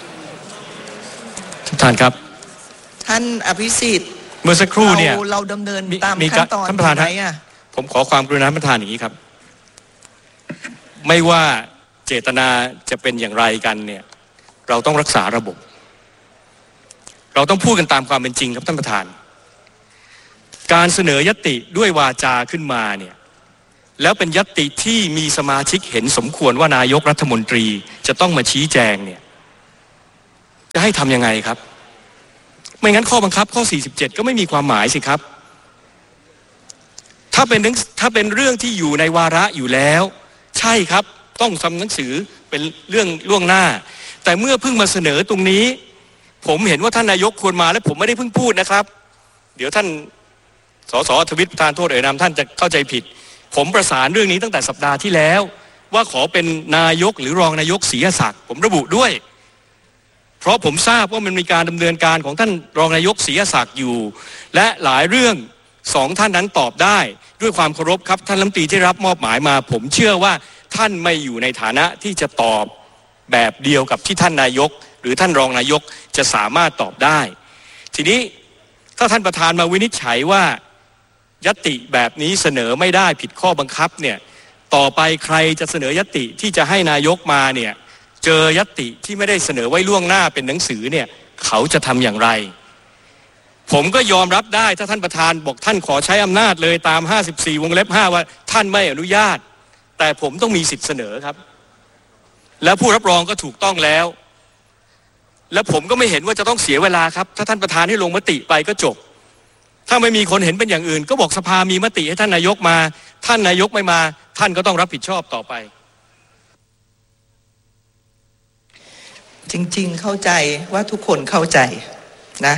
ท่านประธานครับท่านอภิสิทธิ์เมื่อสักครู่เนี่ยเราดำเนินตามขั้นตอนท่านประธานครับผมขอความกรุณาท่านประธานอย่างนี้ครับไม่ว่าเจตนาจะเป็นอย่างไรกันเนี่ยเราต้องรักษาระบบเราต้องพูดกันตามความเป็นจริงครับท่านประธานการเสนอญัตติด้วยวาจาขึ้นมาเนี่ยแล้วเป็นญัตติที่มีสมาชิกเห็นสมควรว่านายกรัฐมนตรีจะต้องมาชี้แจงเนี่ยจะให้ทำยังไงครับไม่งั้นข้อบังคับข้อสี่สิบเจ็ดก็ไม่มีความหมายสิครับถ้าเป็นถ้าเป็นเรื่องที่อยู่ในวาระอยู่แล้วใช่ครับต้องทำหนังสือเป็นเรื่องล่วงหน้าแต่เมื่อเพิ่งมาเสนอตรงนี้ผมเห็นว่าท่านนายกควรมาและผมไม่ได้เพิ่งพูดนะครับเดี๋ยวท่านสสทวิตประธานโทษเอ่ยนามท่านจะเข้าใจผิดผมประสานเรื่องนี้ตั้งแต่สัปดาห์ที่แล้วว่าขอเป็นนายกหรือรองนายกศรีศักดิ์ผมระบุด้วยเพราะผมทราบว่ามันมีการดำเนินการของท่านรองนายกศรีศักดิ์อยู่และหลายเรื่องสองท่านนั้นตอบได้ด้วยความเคารพครับท่านรัฐมนตรีที่รับมอบหมายมาผมเชื่อว่าท่านไม่อยู่ในฐานะที่จะตอบแบบเดียวกับที่ท่านนายกหรือท่านรองนายกจะสามารถตอบได้ทีนี้ถ้าท่านประธานมาวินิจฉัยว่าญัตติแบบนี้เสนอไม่ได้ผิดข้อบังคับเนี่ยต่อไปใครจะเสนอญัตติที่จะให้นายกมาเนี่ยเจอญัตติที่ไม่ได้เสนอไว้ล่วงหน้าเป็นหนังสือเนี่ยเขาจะทำอย่างไรผมก็ยอมรับได้ถ้าท่านประธานบอกท่านขอใช้อำนาจเลยตามห้าสิบสี่วงเล็บห้าว่าท่านไม่อนุญาตแต่ผมต้องมีสิทธิ์เสนอครับแล้วผู้รับรองก็ถูกต้องแล้วและผมก็ไม่เห็นว่าจะต้องเสียเวลาครับถ้าท่านประธานให้ลงมติไปก็จบถ้าไม่มีคนเห็นเป็นอย่างอื่นก็บอกสภามีมติให้ท่านนายกมาท่านนายกไม่มาท่านก็ต้องรับผิดชอบต่อไปจริงๆเข้าใจว่าทุกคนเข้าใจนะ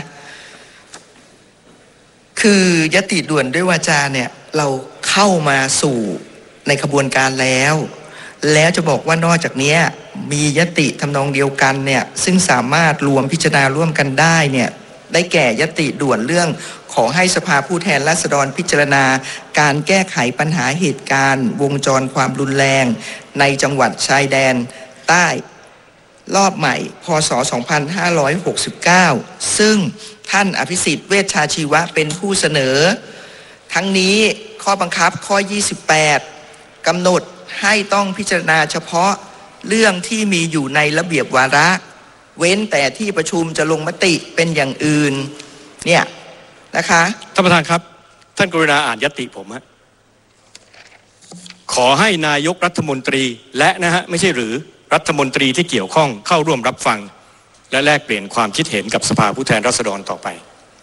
คือยติด่วนด้วยวาจาเนี่ยเราเข้ามาสู่ในขบวนการแล้วแล้วจะบอกว่านอกจากนี้มียติทำนองเดียวกันเนี่ยซึ่งสามารถรวมพิจารณาร่วมกันได้เนี่ยได้แก่ยติด่วนเรื่องขอให้สภาผู้แทนราษฎรพิจารณาการแก้ไขปัญหาเหตุการณ์วงจรความรุนแรงในจังหวัดชายแดนใต้รอบใหม่พ.ศ. สองพันห้าร้อยหกสิบเก้าซึ่งท่านอภิสิทธิ์เวชชาชีวะเป็นผู้เสนอทั้งนี้ข้อบังคับข้อยี่สิบแปดกำหนดให้ต้องพิจารณาเฉพาะเรื่องที่มีอยู่ในระเบียบวาระเว้นแต่ที่ประชุมจะลงมติเป็นอย่างอื่นเนี่ยนะคะท่านประธานครับท่านกรุณาอ่านญัตติผมฮะขอให้นายกรัฐมนตรีและนะฮะไม่ใช่หรือรัฐมนตรีที่เกี่ยวข้องเข้าร่วมรับฟังและแลกเปลี่ยนความคิดเห็นกับสภาผู้แทนราษฎรต่อไป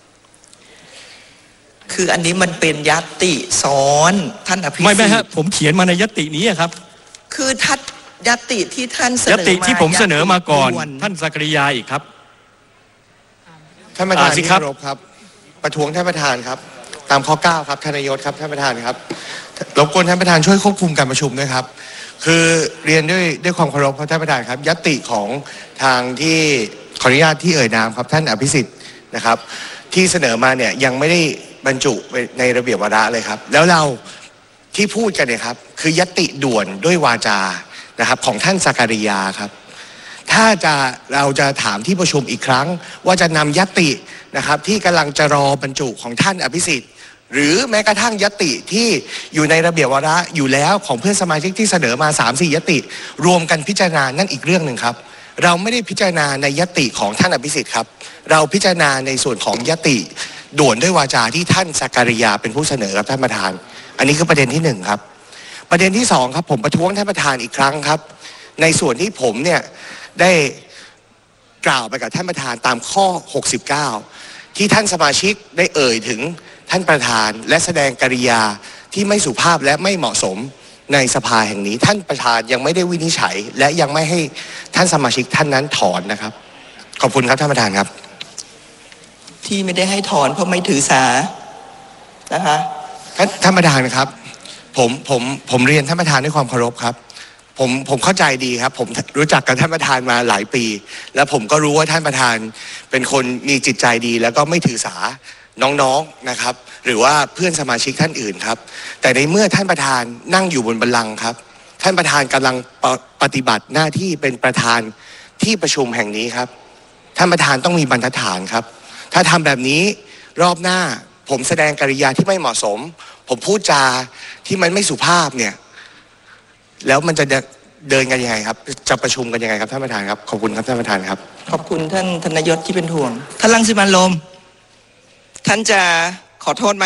คืออันนี้มันเป็นญัตติซ้อนท่านอภิสิทธิ์ไม่ไม่ฮะผมเขียนมาในญัตตินี้ครับคือทัดญัตติที่ท่านเสนอมาญัตติที่ผมเสนอมาก่อนท่านสักริยาอีกครับท่านประธานที่เคารพครับประท้วงท่านประธานครับตามข้อเก้าครับท่านนายกครับท่านประธานครับรบกวนท่านประธานช่วยควบคุมการประชุมด้วยครับคือเรียนด้วยด้วยความเคารพครับท่านประธานครับญัตติของทางที่ขออนุญาตที่เอ่ยนามครับท่านอภิสิทธิ์นะครับที่เสนอมาเนี่ยยังไม่ได้บรรจุในระเบียบวาระเลยครับแล้วเราที่พูดกันเนี่ยครับคือญัตติด่วนด้วยวาจานะครับของท่านสักริยาครับถ้าจะเราจะถามที่ประชุมอีกครั้งว่าจะนำญัตตินะครับที่กำลังจะรอบรรจุของท่านอภิสิทธิ์หรือแม้กระทั่งญัตติที่อยู่ในระเบียบวาระอยู่แล้วของเพื่อนสมาชิกที่เสนอมา สามสี่ ญัตติรวมกันพิจารณานั่นอีกเรื่องหนึ่งครับเราไม่ได้พิจารณาในญัตติของท่านอภิสิทธิ์ครับเราพิจารณาในส่วนของญัตติด่วนด้วยวาจาที่ท่านสักริยาเป็นผู้เสนอครับท่านประธานอันนี้คือประเด็นที่หนึ่งครับประเด็นที่สองครับผมประท้วงท่านประธานอีกครั้งครับในส่วนที่ผมเนี่ยได้กล่าวไปกับท่านประธานตามข้อหกสิบเก้าที่ท่านสมาชิกได้เอ่ยถึงท่านประธานและแสดงกริยาที่ไม่สุภาพและไม่เหมาะสมในสภาแห่งนี้ท่านประธานยังไม่ได้วินิจฉัยและยังไม่ให้ท่านสมาชิกท่านนั้นถอนนะครับขอบคุณครับท่านประธานครับที่ไม่ได้ให้ถอนเพราะไม่ถือสานะคะท่านท่านประธานครับผมผมผมเรียนท่านประธานด้วยความเคารพครับผมผมเข้าใจดีครับผมรู้จักกับท่านประธานมาหลายปีแล้วผมก็รู้ว่าท่านประธานเป็นคนมีจิตใจดีแล้วก็ไม่ถือสาน้องๆนะครับหรือว่าเพื่อนสมาชิกท่านอื่นครับแต่ในเมื่อท่านประธานนั่งอยู่บนบัลลังก์ครับท่านประธานกำลังปฏิบัติหน้าที่เป็นประธานที่ประชุมแห่งนี้ครับท่านประธานต้องมีบรรทัดฐานครับถ้าทำแบบนี้รอบหน้าผมแสดงกริยาที่ไม่เหมาะสมผมพูดจาที่มันไม่สุภาพเนี่ยแล้วมันจะเดินกันยังไงครับจะประชุมกันยังไงครับท่านประธานครับขอบคุณครับท่านประธานครับขอบคุณท่านธนยศที่เป็นห่วงท่านรังสิมันต์โรมท่านจะขอโทษไหม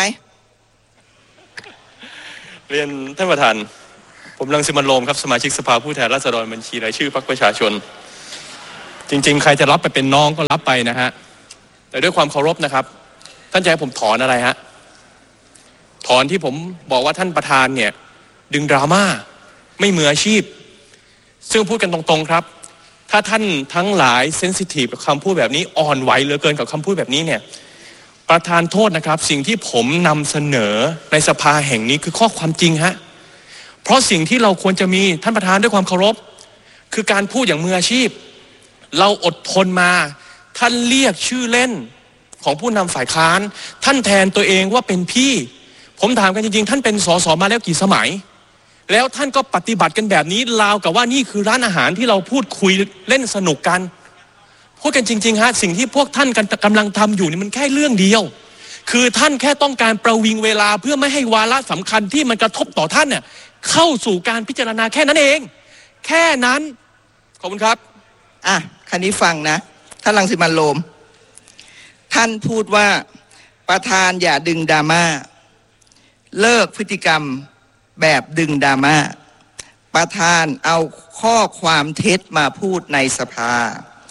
เรียนท่านประธานผมรังสิมันต์โรมครับสมาชิกสภาผู้แทนราษฎรบัญชีรายชื่อพรรคประชาชนจริงๆใครจะรับไปเป็นน้องก็รับไปนะฮะแต่ด้วยความเคารพนะครับท่านจะให้ผมถอนอะไรฮะถอนที่ผมบอกว่าท่านประธานเนี่ยดึงดราม่าไม่มืออาชีพซึ่งพูดกันตรงๆครับถ้าท่านทั้งหลายเซนซิทีฟกับคำพูดแบบนี้อ่อนไหวเหลือเกินกับคำพูดแบบนี้เนี่ยประธานโทษนะครับสิ่งที่ผมนำเสนอในสภาแห่งนี้คือข้อความจริงฮะเพราะสิ่งที่เราควรจะมีท่านประธานด้วยความเคารพคือการพูดอย่างมืออาชีพเราอดทนมาท่านเรียกชื่อเล่นของผู้นำฝ่ายค้านท่านแทนตัวเองว่าเป็นพี่ผมถามกันจริงๆท่านเป็นสสมาแล้วกี่สมัยแล้วท่านก็ปฏิบัติกันแบบนี้ราวกับว่านี่คือร้านอาหารที่เราพูดคุยเล่นสนุกกันพูดกันจริงๆฮะสิ่งที่พวกท่านกำลังทำอยู่นี่มันแค่เรื่องเดียวคือท่านแค่ต้องการประวิงเวลาเพื่อไม่ให้วาระสำคัญที่มันกระทบต่อท่านเนี่ยเข้าสู่การพิจารณาแค่นั้นเองแค่นั้นขอบคุณครับอ่ะคันนี้ฟังนะท่านรังสิมันต์โรมท่านพูดว่าประธานอย่าดึงดราม่าเลิกพฤติกรรมแบบดึงดราม่าประธานเอาข้อความเท็จมาพูดในสภา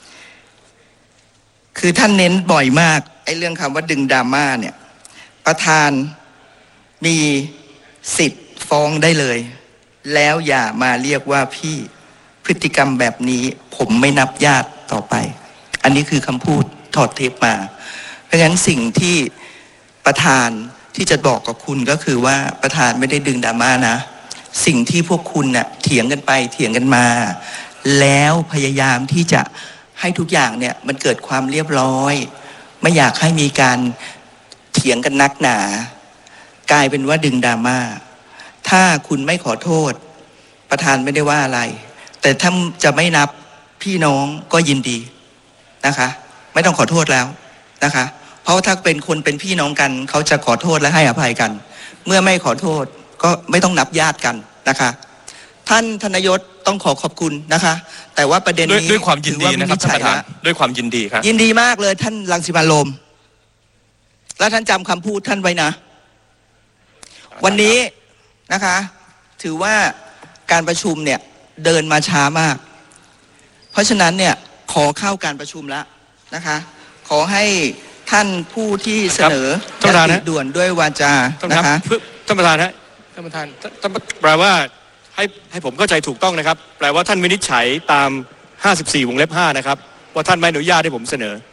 คือท่านเน้นบ่อยมากไอ้เรื่องคำว่าดึงดราม่าเนี่ยประธานมีสิทธิ์ฟ้องได้เลยแล้วอย่ามาเรียกว่าพี่พฤติกรรมแบบนี้ผมไม่นับญาติต่อไปอันนี้คือคำพูดถอดเทปมาเพราะฉะนั้นสิ่งที่ประธานที่จะบอกกับคุณก็คือว่าประธานไม่ได้ดึงดราม่านะสิ่งที่พวกคุณน่ะเถียงกันไปเถียงกันมาแล้วพยายามที่จะให้ทุกอย่างเนี่ยมันเกิดความเรียบร้อยไม่อยากให้มีการเถียงกันนักหนากลายเป็นว่าดึงดราม่าถ้าคุณไม่ขอโทษประธานไม่ได้ว่าอะไรแต่ถ้าจะไม่นับพี่น้องก็ยินดีนะคะไม่ต้องขอโทษแล้วนะคะเพราะถ้าเป็นคนเป็นพี่น้องกันเขาจะขอโทษและให้อภัยกันเมื่อไม่ขอโทษก็ไม่ต้องนับญาติกันนะคะท่านธนยศต้องขอขอบคุณนะคะแต่ว่าประเด็นนี้ด้วยความยินดีนะครับท่านประธานด้วยความยินดีครับยินดีมากเลยท่านรังสิมันต์โรมและท่านจำคำพูดท่านไว้นะวันนี้นะคะถือว่าการประชุมเนี่ยเดินมาช้ามากเพราะฉะนั้นเนี่ยขอเข้าการประชุมแล้วนะคะขอให้ท่านผู้ที่เสนอท่านประธานนะด่วนด้วยวาจานะคะท่านประธานฮะท่านประธานแปลว่าให้ให้ผมเข้าใจถูกต้องนะครับแปลว่าท่านวินิจฉัยตามห้าสิบสี่วงเล็บห้านะครับว่าท่านไม่อนุญาตให้ผมเสนอ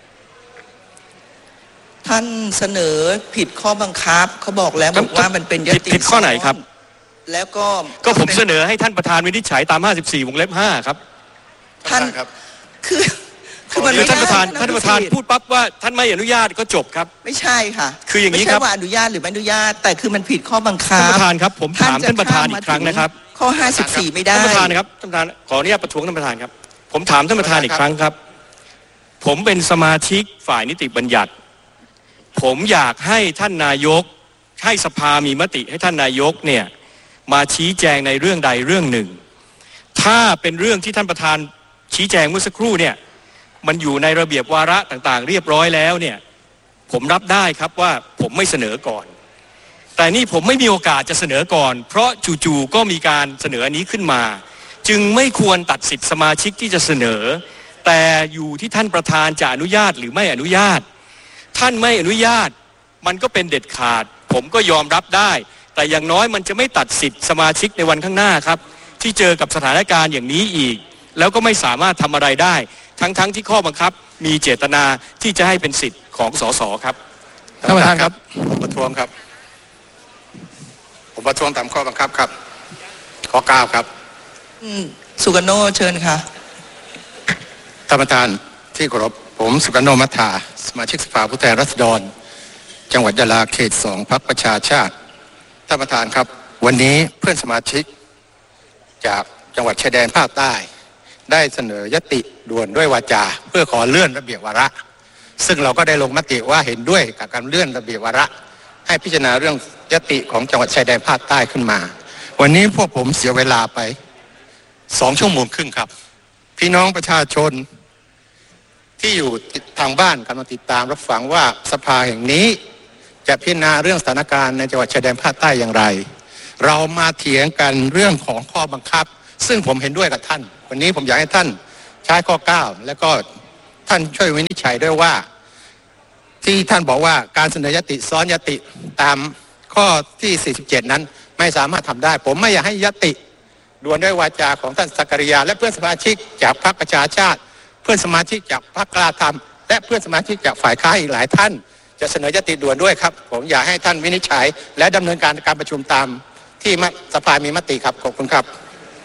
ท่านเสนอผิดข้อบังคับเขาบอกแล้วบอกว่ามันเป็นยติผิดข้อไหนครับแล้วก็ก็ผมเสนอให้ท่านประธานวินิจฉัยตามห้าสิบสี่วงเล็บห้าครับท่านครับคือคือมันท่านประธานท่านประธานพูดปั๊บว่าท่านไม่อนุญาตก็จบครับไม่ใช่ค่ะคืออย่างนี้ครับไม่ใช่ว่าอนุญาตหรือไม่อนุญาตแต่คือมันผิดข้อบังคับท่านประธานครับผมถามท่านประธานอีกครั้งนะครับข้อห้าสิบสี่ไม่ได้ท่านประธานนะครับท่านประธานขออนุญาตประท้วงท่านประธานครับผมถามท่านประธานอีกครั้งครับผมเป็นสมาชิกฝ่ายนิติบัญญัติผมอยากให้ท่านนายกให้สภามีมติให้ท่านนายกเนี่ยมาชี้แจงในเรื่องใดเรื่องหนึ่งถ้าเป็นเรื่องที่ท่านประธานชี้แจงเมื่อสักครู่เนี่ยมันอยู่ในระเบียบวาระต่างๆเรียบร้อยแล้วเนี่ยผมรับได้ครับว่าผมไม่เสนอก่อนแต่นี่ผมไม่มีโอกาสจะเสนอก่อนเพราะจู่ๆก็มีการเสนออันนี้ขึ้นมาจึงไม่ควรตัดสิทธิสมาชิกที่จะเสนอแต่อยู่ที่ท่านประธานจะอนุญาตหรือไม่อนุญาตท่านไม่อนุญาตมันก็เป็นเด็ดขาดผมก็ยอมรับได้แต่อย่างน้อยมันจะไม่ตัดสิทธิสมาชิกในวันข้างหน้าครับที่เจอกับสถานการณ์อย่างนี้อีกแล้วก็ไม่สามารถทำอะไรได้ทั้งๆ ท, ที่ข้อบังคับมีเจตนาที่จะให้เป็นสิทธิ์ของสสครับท่านประธานครับผมประท้วงครับผมประท้วงตามข้อบังคับครับข้อเก้าครับสุกโนเชิญค่ะท่านประธานที่เคารพผมสุกโนมัทธาสมาชิกสภาผู้แทนราษฎรจังหวัดยะลาเขตสองพรรคประชาชาติท่านประธานครับวันนี้เพื่อนสมาชิกจากจังหวัดชายแดนภาคใต้ได้เสนอยติด่วนด้วยวาจาเพื่อขอเลื่อนระเบียบวาระซึ่งเราก็ได้ลงมติว่าเห็นด้วยกับการเลื่อนระเบียบวาระให้พิจารณาเรื่องยติของจังหวัดชายแดนภาคใต้ขึ้นมาวันนี้พวกผมเสียเวลาไปสองชั่วโมงครึ่งครับพี่น้องประชาชนที่อยู่ทางบ้านกำลังติดตามรับฟังว่าสภาแห่งนี้จะพิจารณาเรื่องสถานการณ์ในจังหวัดชายแดนภาคใต้อย่างไรเรามาเถียงกันเรื่องของข้อบังคับซึ่งผมเห็นด้วยกับท่านวันนี้ผมอยากให้ท่านใช้ข้อเก้าแล้วก็ท่านช่วยวินิจฉัยด้วยว่าที่ท่านบอกว่าการเสนอยติซ้อนยติตามข้อที่สี่สิบเจ็ดนั้นไม่สามารถทำได้ผมไม่อยากให้ยติด่วนด้วยวาจาของท่านสักริยาและเพื่อนสมาชิกจากพรรคประชาชาติเพื่อนสมาชิกจากพรรคกล้าธรรมและเพื่อนสมาชิกจากฝ่ายค้านอีกหลายท่านจะเสนอยติด่วนด้วยครับผมอยากให้ท่านวินิจฉัยและดำเนินการการประชุมตามที่สภามีมติครับขอบคุณครับ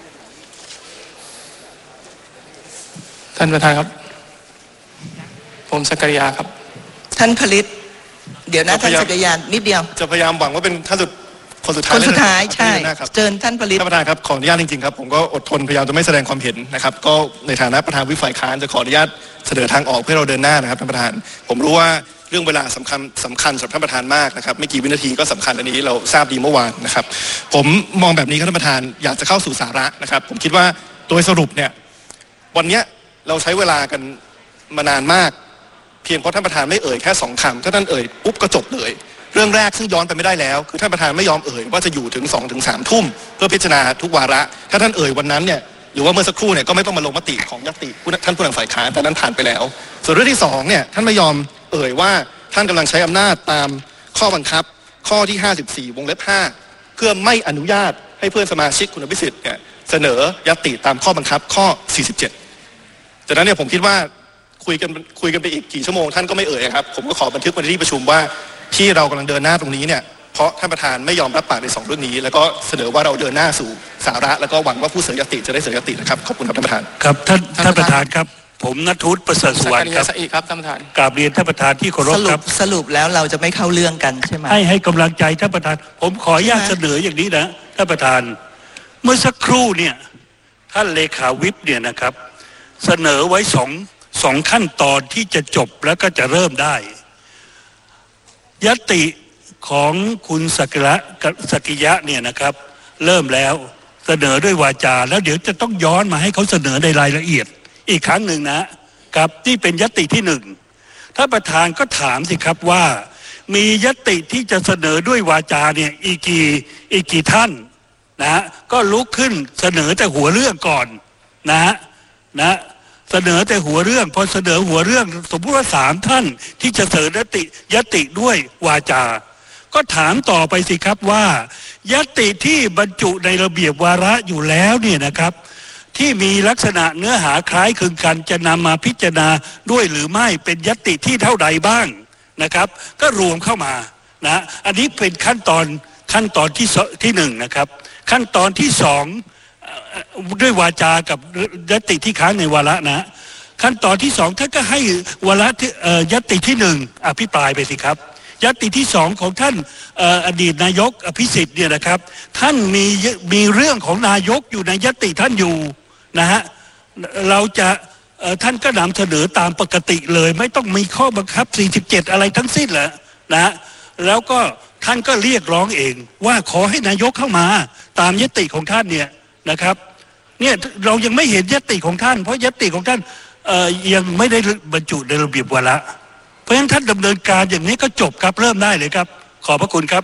ท่านประธานครับผมสักริยาครับท่านผลิตเดี๋ยวนะท่านสักริยานิดเดียวจะพยายามหวังว่าเป็นท่านสุดขคนสุดท้ายคนสุดท้ายใช่เชิญท่านผลิตท่านประธานครับขออนุญาตจริงๆครับผมก็อดทนพยายามจะไม่แสดงความเห็นนะครับก็ในฐานะประธานวิปฝ่ายค้านจะขออนุญาตเสนอทางออกเพื่อเราเดินหน้านะครับท่านประธานผมรู้ว่าเรื่องเวลาสำคัญสำคัญสำหรับท่านประธานมากนะครับไม่กี่วินาทีก็สำคัญอันนี้เราทราบดีเมื่อวานนะครับผมมองแบบนี้ครับท่านประธานอยากจะเข้าสู่สาระนะครับผมคิดว่าโดยสรุปเนี่ยวันนี้เราใช้เวลากันมานานมากเพียงเพราะท่านประธานไม่เอ่ยแค่สองคำถ้าท่านเอ่ยปุ๊บก็จบเลยเรื่องแรกซึ่งย้อนไปไม่ได้แล้วคือท่านประธานไม่ยอมเอ่ยว่าจะอยู่ถึงสองถึงสามทุ่มเพื่อพิจารณาทุกวาระถ้าท่านเอ่ยวันนั้นเนี่ยหรือว่าเมื่อสักครู่เนี่ยก็ไม่ต้องมาลงมติของญัตติท่านผู้นำฝ่ายค้านแต่นั้นผ่านไปแล้วส่วนเรื่องที่สองเนี่ยท่านไม่ยอมเอ่ยว่าท่านกำลังใช้อำนาจตามข้อบังคับข้อที่ห้าสิบสี่วงเล็บห้าเพื่อไม่อนุญาตให้เพื่อนสมาชิกคุณอภิสิทธิ์เนี่ยเสนอญัตติตามข้อบังคับข้อสี่สิบเจ็ดจากนั้นเนี่ยผมคิดว่าคุยกันคุยกันไปอีกกี่ชั่วโมงท่านก็ไม่เอ่ยครับผมก็ขอบันทึกไว้ในที่ประชุมว่าที่เรากำลังเดินหน้าตรงนี้เนี่ยเพราะท่านประธานไม่ยอมรับปากในสองเรื่องนี้แล้วก็เสนอว่าเราเดินหน้าสู่สาระแล้วก็หวังว่าผู้เสนอญัตติจะได้เสนอญัตตินะครับขอบคุณครับท่านประธานครับท่านท่านประธานครับผมณัฐวุฒิประเสริฐสุวรรณครับครับท่านประธานกราบเรียนท่านประธานที่เคารพครับสรุปแล้วเราจะไม่เข้าเรื่องกันใช่ไหมให้ให้กำลังใจท่านประธานผมขออนุญาตเสนออย่างนี้นะท่านประธานเมื่อสักครู่เนี่ยท่านเลขาวิปเนี่ยนะครับเสนอไว้สองสองขั้นตอนที่จะจบแล้วก็จะเริ่มได้ญัตติของคุณสกิระสกิยะเนี่ยนะครับเริ่มแล้วเสนอด้วยวาจาแล้วเดี๋ยวจะต้องย้อนมาให้เขาเสนอในรายละเอียดอีกครั้งหนึ่งนะครับที่เป็นญัตติที่หนึ่งท่านประธานก็ถามสิครับว่ามีญัตติที่จะเสนอด้วยวาจาเนี่ยอีกกี่อีกกี่ท่านนะก็ลุกขึ้นเสนอแต่หัวเรื่องก่อนนะนะเสนอแต่หัวเรื่องพอเสนอหัวเรื่องสมมติว่าสามท่านที่จะเสนอญัตติญัตติด้วยวาจาก็ถามต่อไปสิครับว่าญัตติที่บรรจุในระเบียบวาระอยู่แล้วเนี่ยนะครับที่มีลักษณะเนื้อหาคล้ายคลึงกันจะนำมาพิจารณาด้วยหรือไม่เป็นญัตติที่เท่าใดบ้างนะครับก็รวมเข้ามานะอันนี้เป็นขั้นตอนขั้นตอนที่ที่หนึ่งนะครับขั้นตอนที่สองด้วยวาจากับญัตติที่ค้างในวาระนะขั้นตอนที่สองท่านก็ให้วาระญัตติที่หนึ่งอภิปรายไปสิครับญัตติที่สองของท่านอดีตนายกอภิสิทธิ์เนี่ยนะครับท่านมีมีเรื่องของนายกอยู่ในญัตติท่านอยู่นะฮะเราจะท่านก็นำเสนอตามปกติเลยไม่ต้องมีข้อบังคับสี่สิบเจ็ดอะไรทั้งสิ้นแหละนะแล้วก็ท่านก็เรียกร้องเองว่าขอให้นายกเข้ามาตามญัตติของท่านเนี่ยนะครับเนี่ยเรายังไม่เห็นญัตติของท่านเพราะญัตติของท่านยังไม่ได้บรรจุในระเบียบวาระเพราะฉะนั้นท่านดำเนินการอย่างนี้ก็จบครับเริ่มได้เลยครับขอบพระคุณครับ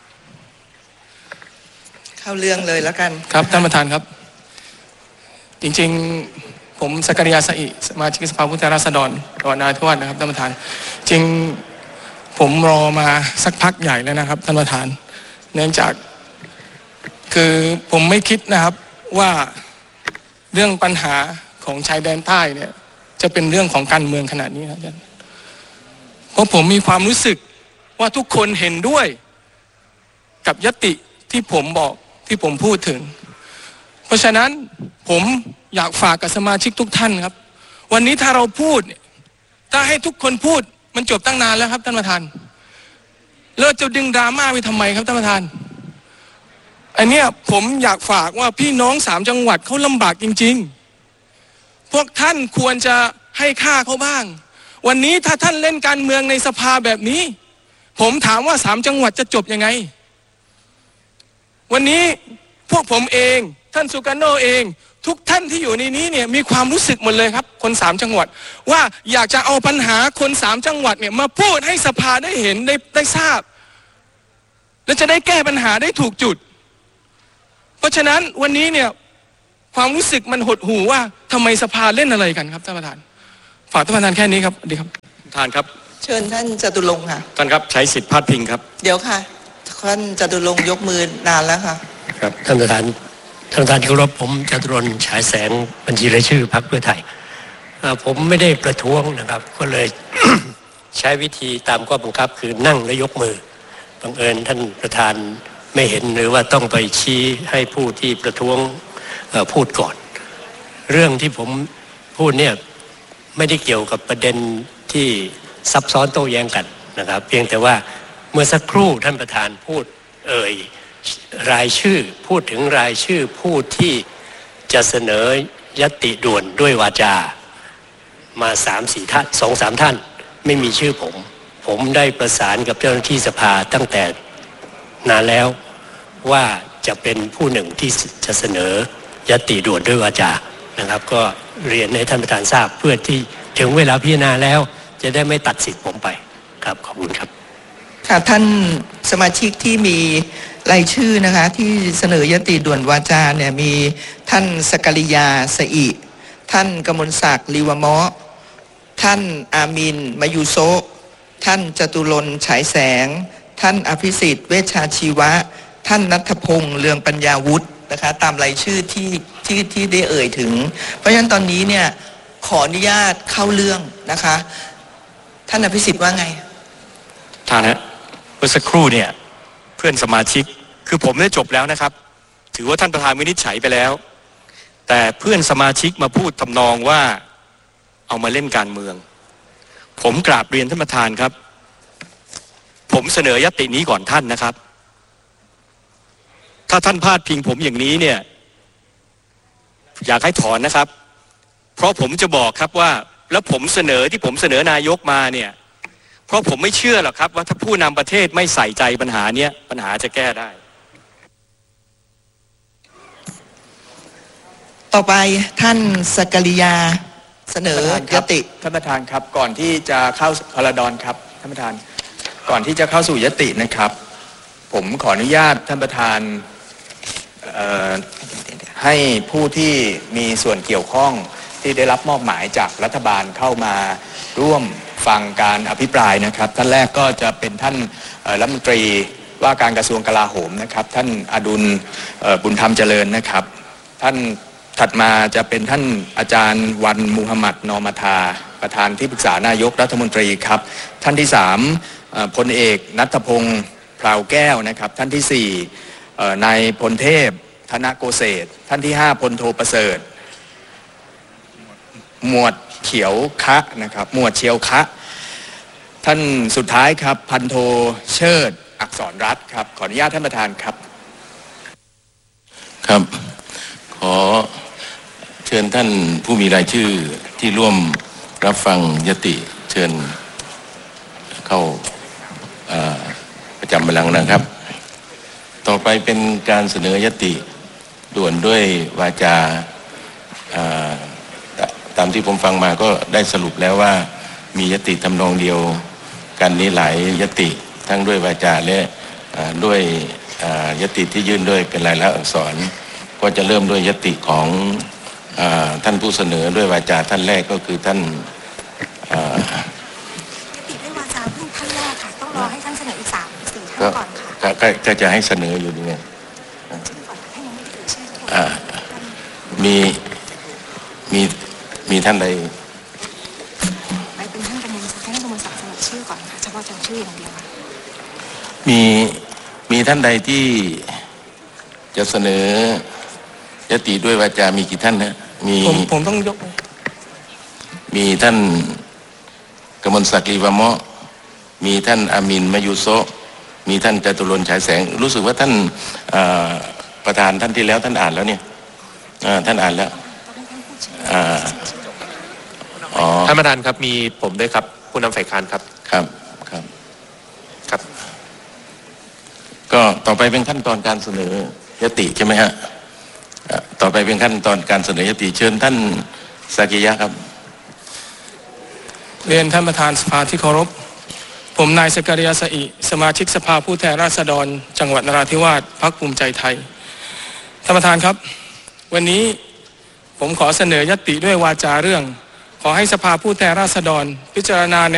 เข้าเรื่องเลยแล้วกันครับท่านประธานครับจริงๆผมสกริยาสอิสมาชิกสภาผู้แทนราษฎรจังหวัดนราธิวาสนะครับท่านประธานจริงผมรอมาสักพักใหญ่แล้วนะครับท่านประธานเนื่องจากคือผมไม่คิดนะครับว่าเรื่องปัญหาของชายแดนใต้เนี่ยจะเป็นเรื่องของการเมืองขนาดนี้ครับเพราะผมมีความรู้สึกว่าทุกคนเห็นด้วยกับญัตติที่ผมบอกที่ผมพูดถึงเพราะฉะนั้นผมอยากฝากกับสมาชิกทุกท่านครับวันนี้ถ้าเราพูดถ้าให้ทุกคนพูดมันจบตั้งนานแล้วครับท่านประธานเลิกจะดึงดราม่าไปทำไมครับท่านประธานอันเนี้ยผมอยากฝากว่าพี่น้องสามจังหวัดเขาลำบากจริงๆพวกท่านควรจะให้ค่าเขาบ้างวันนี้ถ้าท่านเล่นการเมืองในสภาแบบนี้ผมถามว่าสามจังหวัดจะจบยังไงวันนี้พวกผมเองท่านสุการโนเองทุกท่านที่อยู่ในนี้เนี่ยมีความรู้สึกหมดเลยครับคนสามจังหวัดว่าอยากจะเอาปัญหาคนสามจังหวัดเนี่ยมาพูดให้สภาได้เห็นได้ได้ทราบและจะได้แก้ปัญหาได้ถูกจุดเพราะฉะนั้นวันนี้เนี่ยความรู้สึกมันหดหู่ว่าทำไมสภาเล่นอะไรกันครับท่านประธานฝากท่านประธานแค่นี้ครับดีครับท่านครับเชิญท่านจตุรงค์ค่ะท่านครับใช้สิทธิพาดพิงครับเดี๋ยวค่ะท่านจตุรงค์ยกมือนานแล้วค่ะครับท่านประธานท่านประธานที่เคารพผมจตุรนต์ฉายแสงบัญชีรายชื่อพรรคเพื่อไทยผมไม่ได้ประท้วงนะครับก็เลย ใช้วิธีตามข้อบังคับคือนั่งและยกมือบังเอิญท่านประธานไม่เห็นหรือว่าต้องไปชี้ให้ผู้ที่ประท้วงพูดก่อนเรื่องที่ผมพูดเนี่ยไม่ได้เกี่ยวกับประเด็นที่ซับซ้อนโต้แย้งกันนะครับเพียงแต่ว่าเมื่อสักครู่ท่านประธานพูดเอ่ยรายชื่อพูดถึงรายชื่อผู้ที่จะเสนอยติด่วนด้วยวาจามาสามสี่ท่านสองสามท่านไม่มีชื่อผมผมได้ประสานกับเจ้าหน้าที่สภาตั้งแต่นานแล้วว่าจะเป็นผู้หนึ่งที่จะเสนอยติด่วนด้วยวาจานะครับก็เรียนให้ท่านประธานทราบเพื่อที่ถึงเวลาพิจารณาแล้วจะได้ไม่ตัดสิทธิ์ผมไปครับขอบคุณครับค่ะท่านสมาชิกที่มีรายชื่อนะคะที่เสนอยติด่วนวาจาเนี่ยมีท่านสกริยาสอิท่านกมลศักดิ์ลีวะมะท่านอามินมายูโซท่านจตุรนต์ฉายแสงท่านอภิสิทธิ์เวชชาชีวะท่านณัฐพงษ์เรืองปัญญาวุฒินะคะตามรายชื่อที่ที่ที่ได้เอ่ยถึงเพราะฉะนั้นตอนนี้เนี่ยขออนุญาตเข้าเรื่องนะคะท่านอภิสิทธิ์ว่าไงท่านฮะเมื่อสักครู่เนี่ยเพื่อนสมาชิกคือผมได้จบแล้วนะครับถือว่าท่านประธานวินิจฉัยไปแล้วแต่เพื่อนสมาชิกมาพูดทำนองว่าเอามาเล่นการเมืองผมกราบเรียนท่านประธานครับผมเสนอยตินี้ก่อนท่านนะครับถ้าท่านพาดพิงผมอย่างนี้เนี่ยอยากให้ถอนนะครับเพราะผมจะบอกครับว่าแล้วผมเสนอที่ผมเสนอนายกมาเนี่ยเพราะผมไม่เชื่อหรอกครับว่าถ้าผู้นำประเทศไม่ใส่ใจปัญหาเนี้ยปัญหาจะแก้ได้ต่อไปท่านสกริยาเสนอยติท่านประธานครับก่อนที่จะเข้าพลดรครับท่านประธานก่อนที่จะเข้าสู่ยตินะครับผมขออนุญาตท่านประธานให้ผู้ที่มีส่วนเกี่ยวข้องที่ได้รับมอบหมายจากรัฐบาลเข้ามาร่วมฟังการอภิปรายนะครับท่านแรกก็จะเป็นท่านรัฐมนตรีว่าการกระทรวงกลาโหมนะครับท่านอดุลบุญธรรมเจริญนะครับท่านถัดมาจะเป็นท่านอาจารย์วันมูฮัมหมัดนอมาทาประธานที่ปรึกษานายกรัฐมนตรีครับท่านที่สามพลเอกณัฐพงษ์พราวแก้วนะครับท่านที่สี่นายพลเทพธนโกเศษท่านที่ห้าพลโทประเสริฐหมวดเขียวคะนะครับหมวดเชียวคะท่านสุดท้ายครับพันโทเชิดอักษรรัตน์ครับขออนุญาตท่านประธานครับครับขอเชิญท่านผู้มีรายชื่อที่ร่วมรับฟังยติเชิญเข้าประจำบัลลังก์นะครับต่อไปเป็นการเสนอยติด่วนด้วยวาจาตามที่ผมฟังมาก็ได้สรุปแล้วว่ามียติทำนองเดียวกันนี้หลายยติทั้งด้วยวาจาและด้วยยติที่ยื่นด้วยเป็นลายลักษณ์อักษรก็จะเริ่มด้วยยติของท่านผู้เสนอด้วยวาจาท่านแรกก็คือท่านยติด้วยวาจาเพิ่งท่านแรกค่ะต้องรอให้ท่านเสนออีกสามสี่ท่านก่อนค่ะก็จะให้เสนออยู่นี่ไงมีมีมีท่านใดไปเป็นท่านกำนันให้ท่านกำนันศักดิ์เสนอชื่อก่อนค่ะเฉพาะจังชื่ออย่างเดียวมีมีท่านใดที่จะเสนอยติด้วยวาจามีกี่ท่านนะมีผมผมต้องยกมีท่านกมลศักดิ์ลีวะมะมีท่านอามินมายูโซมีท่านจตุรนต์ฉายแสงรู้สึกว่าท่านประธานท่านที่แล้วท่านอ่านแล้วเนี่ยท่านอ่านแล้วท่านประธานครับมีผมด้วยครับผู้นำฝ่ายค้านครับครับครับครับก็ต่อไปเป็นขั้นตอนการเสนอยติใช่ไหมฮะต่อไปเป็นขั้นตอนการเสนอยติเชิญท่านสกิยะครับเรียนท่านประธานสภาที่เคารพผมนายสกริยาสอิสมาชิกสภาผู้แทนราษฎรจังหวัดนราธิวาสพรรคภูมิใจไทยท่านประธานครับวันนี้ผมขอเสนอยติด้วยวาจาเรื่องขอให้สภาผู้แทนราษฎรพิจารณา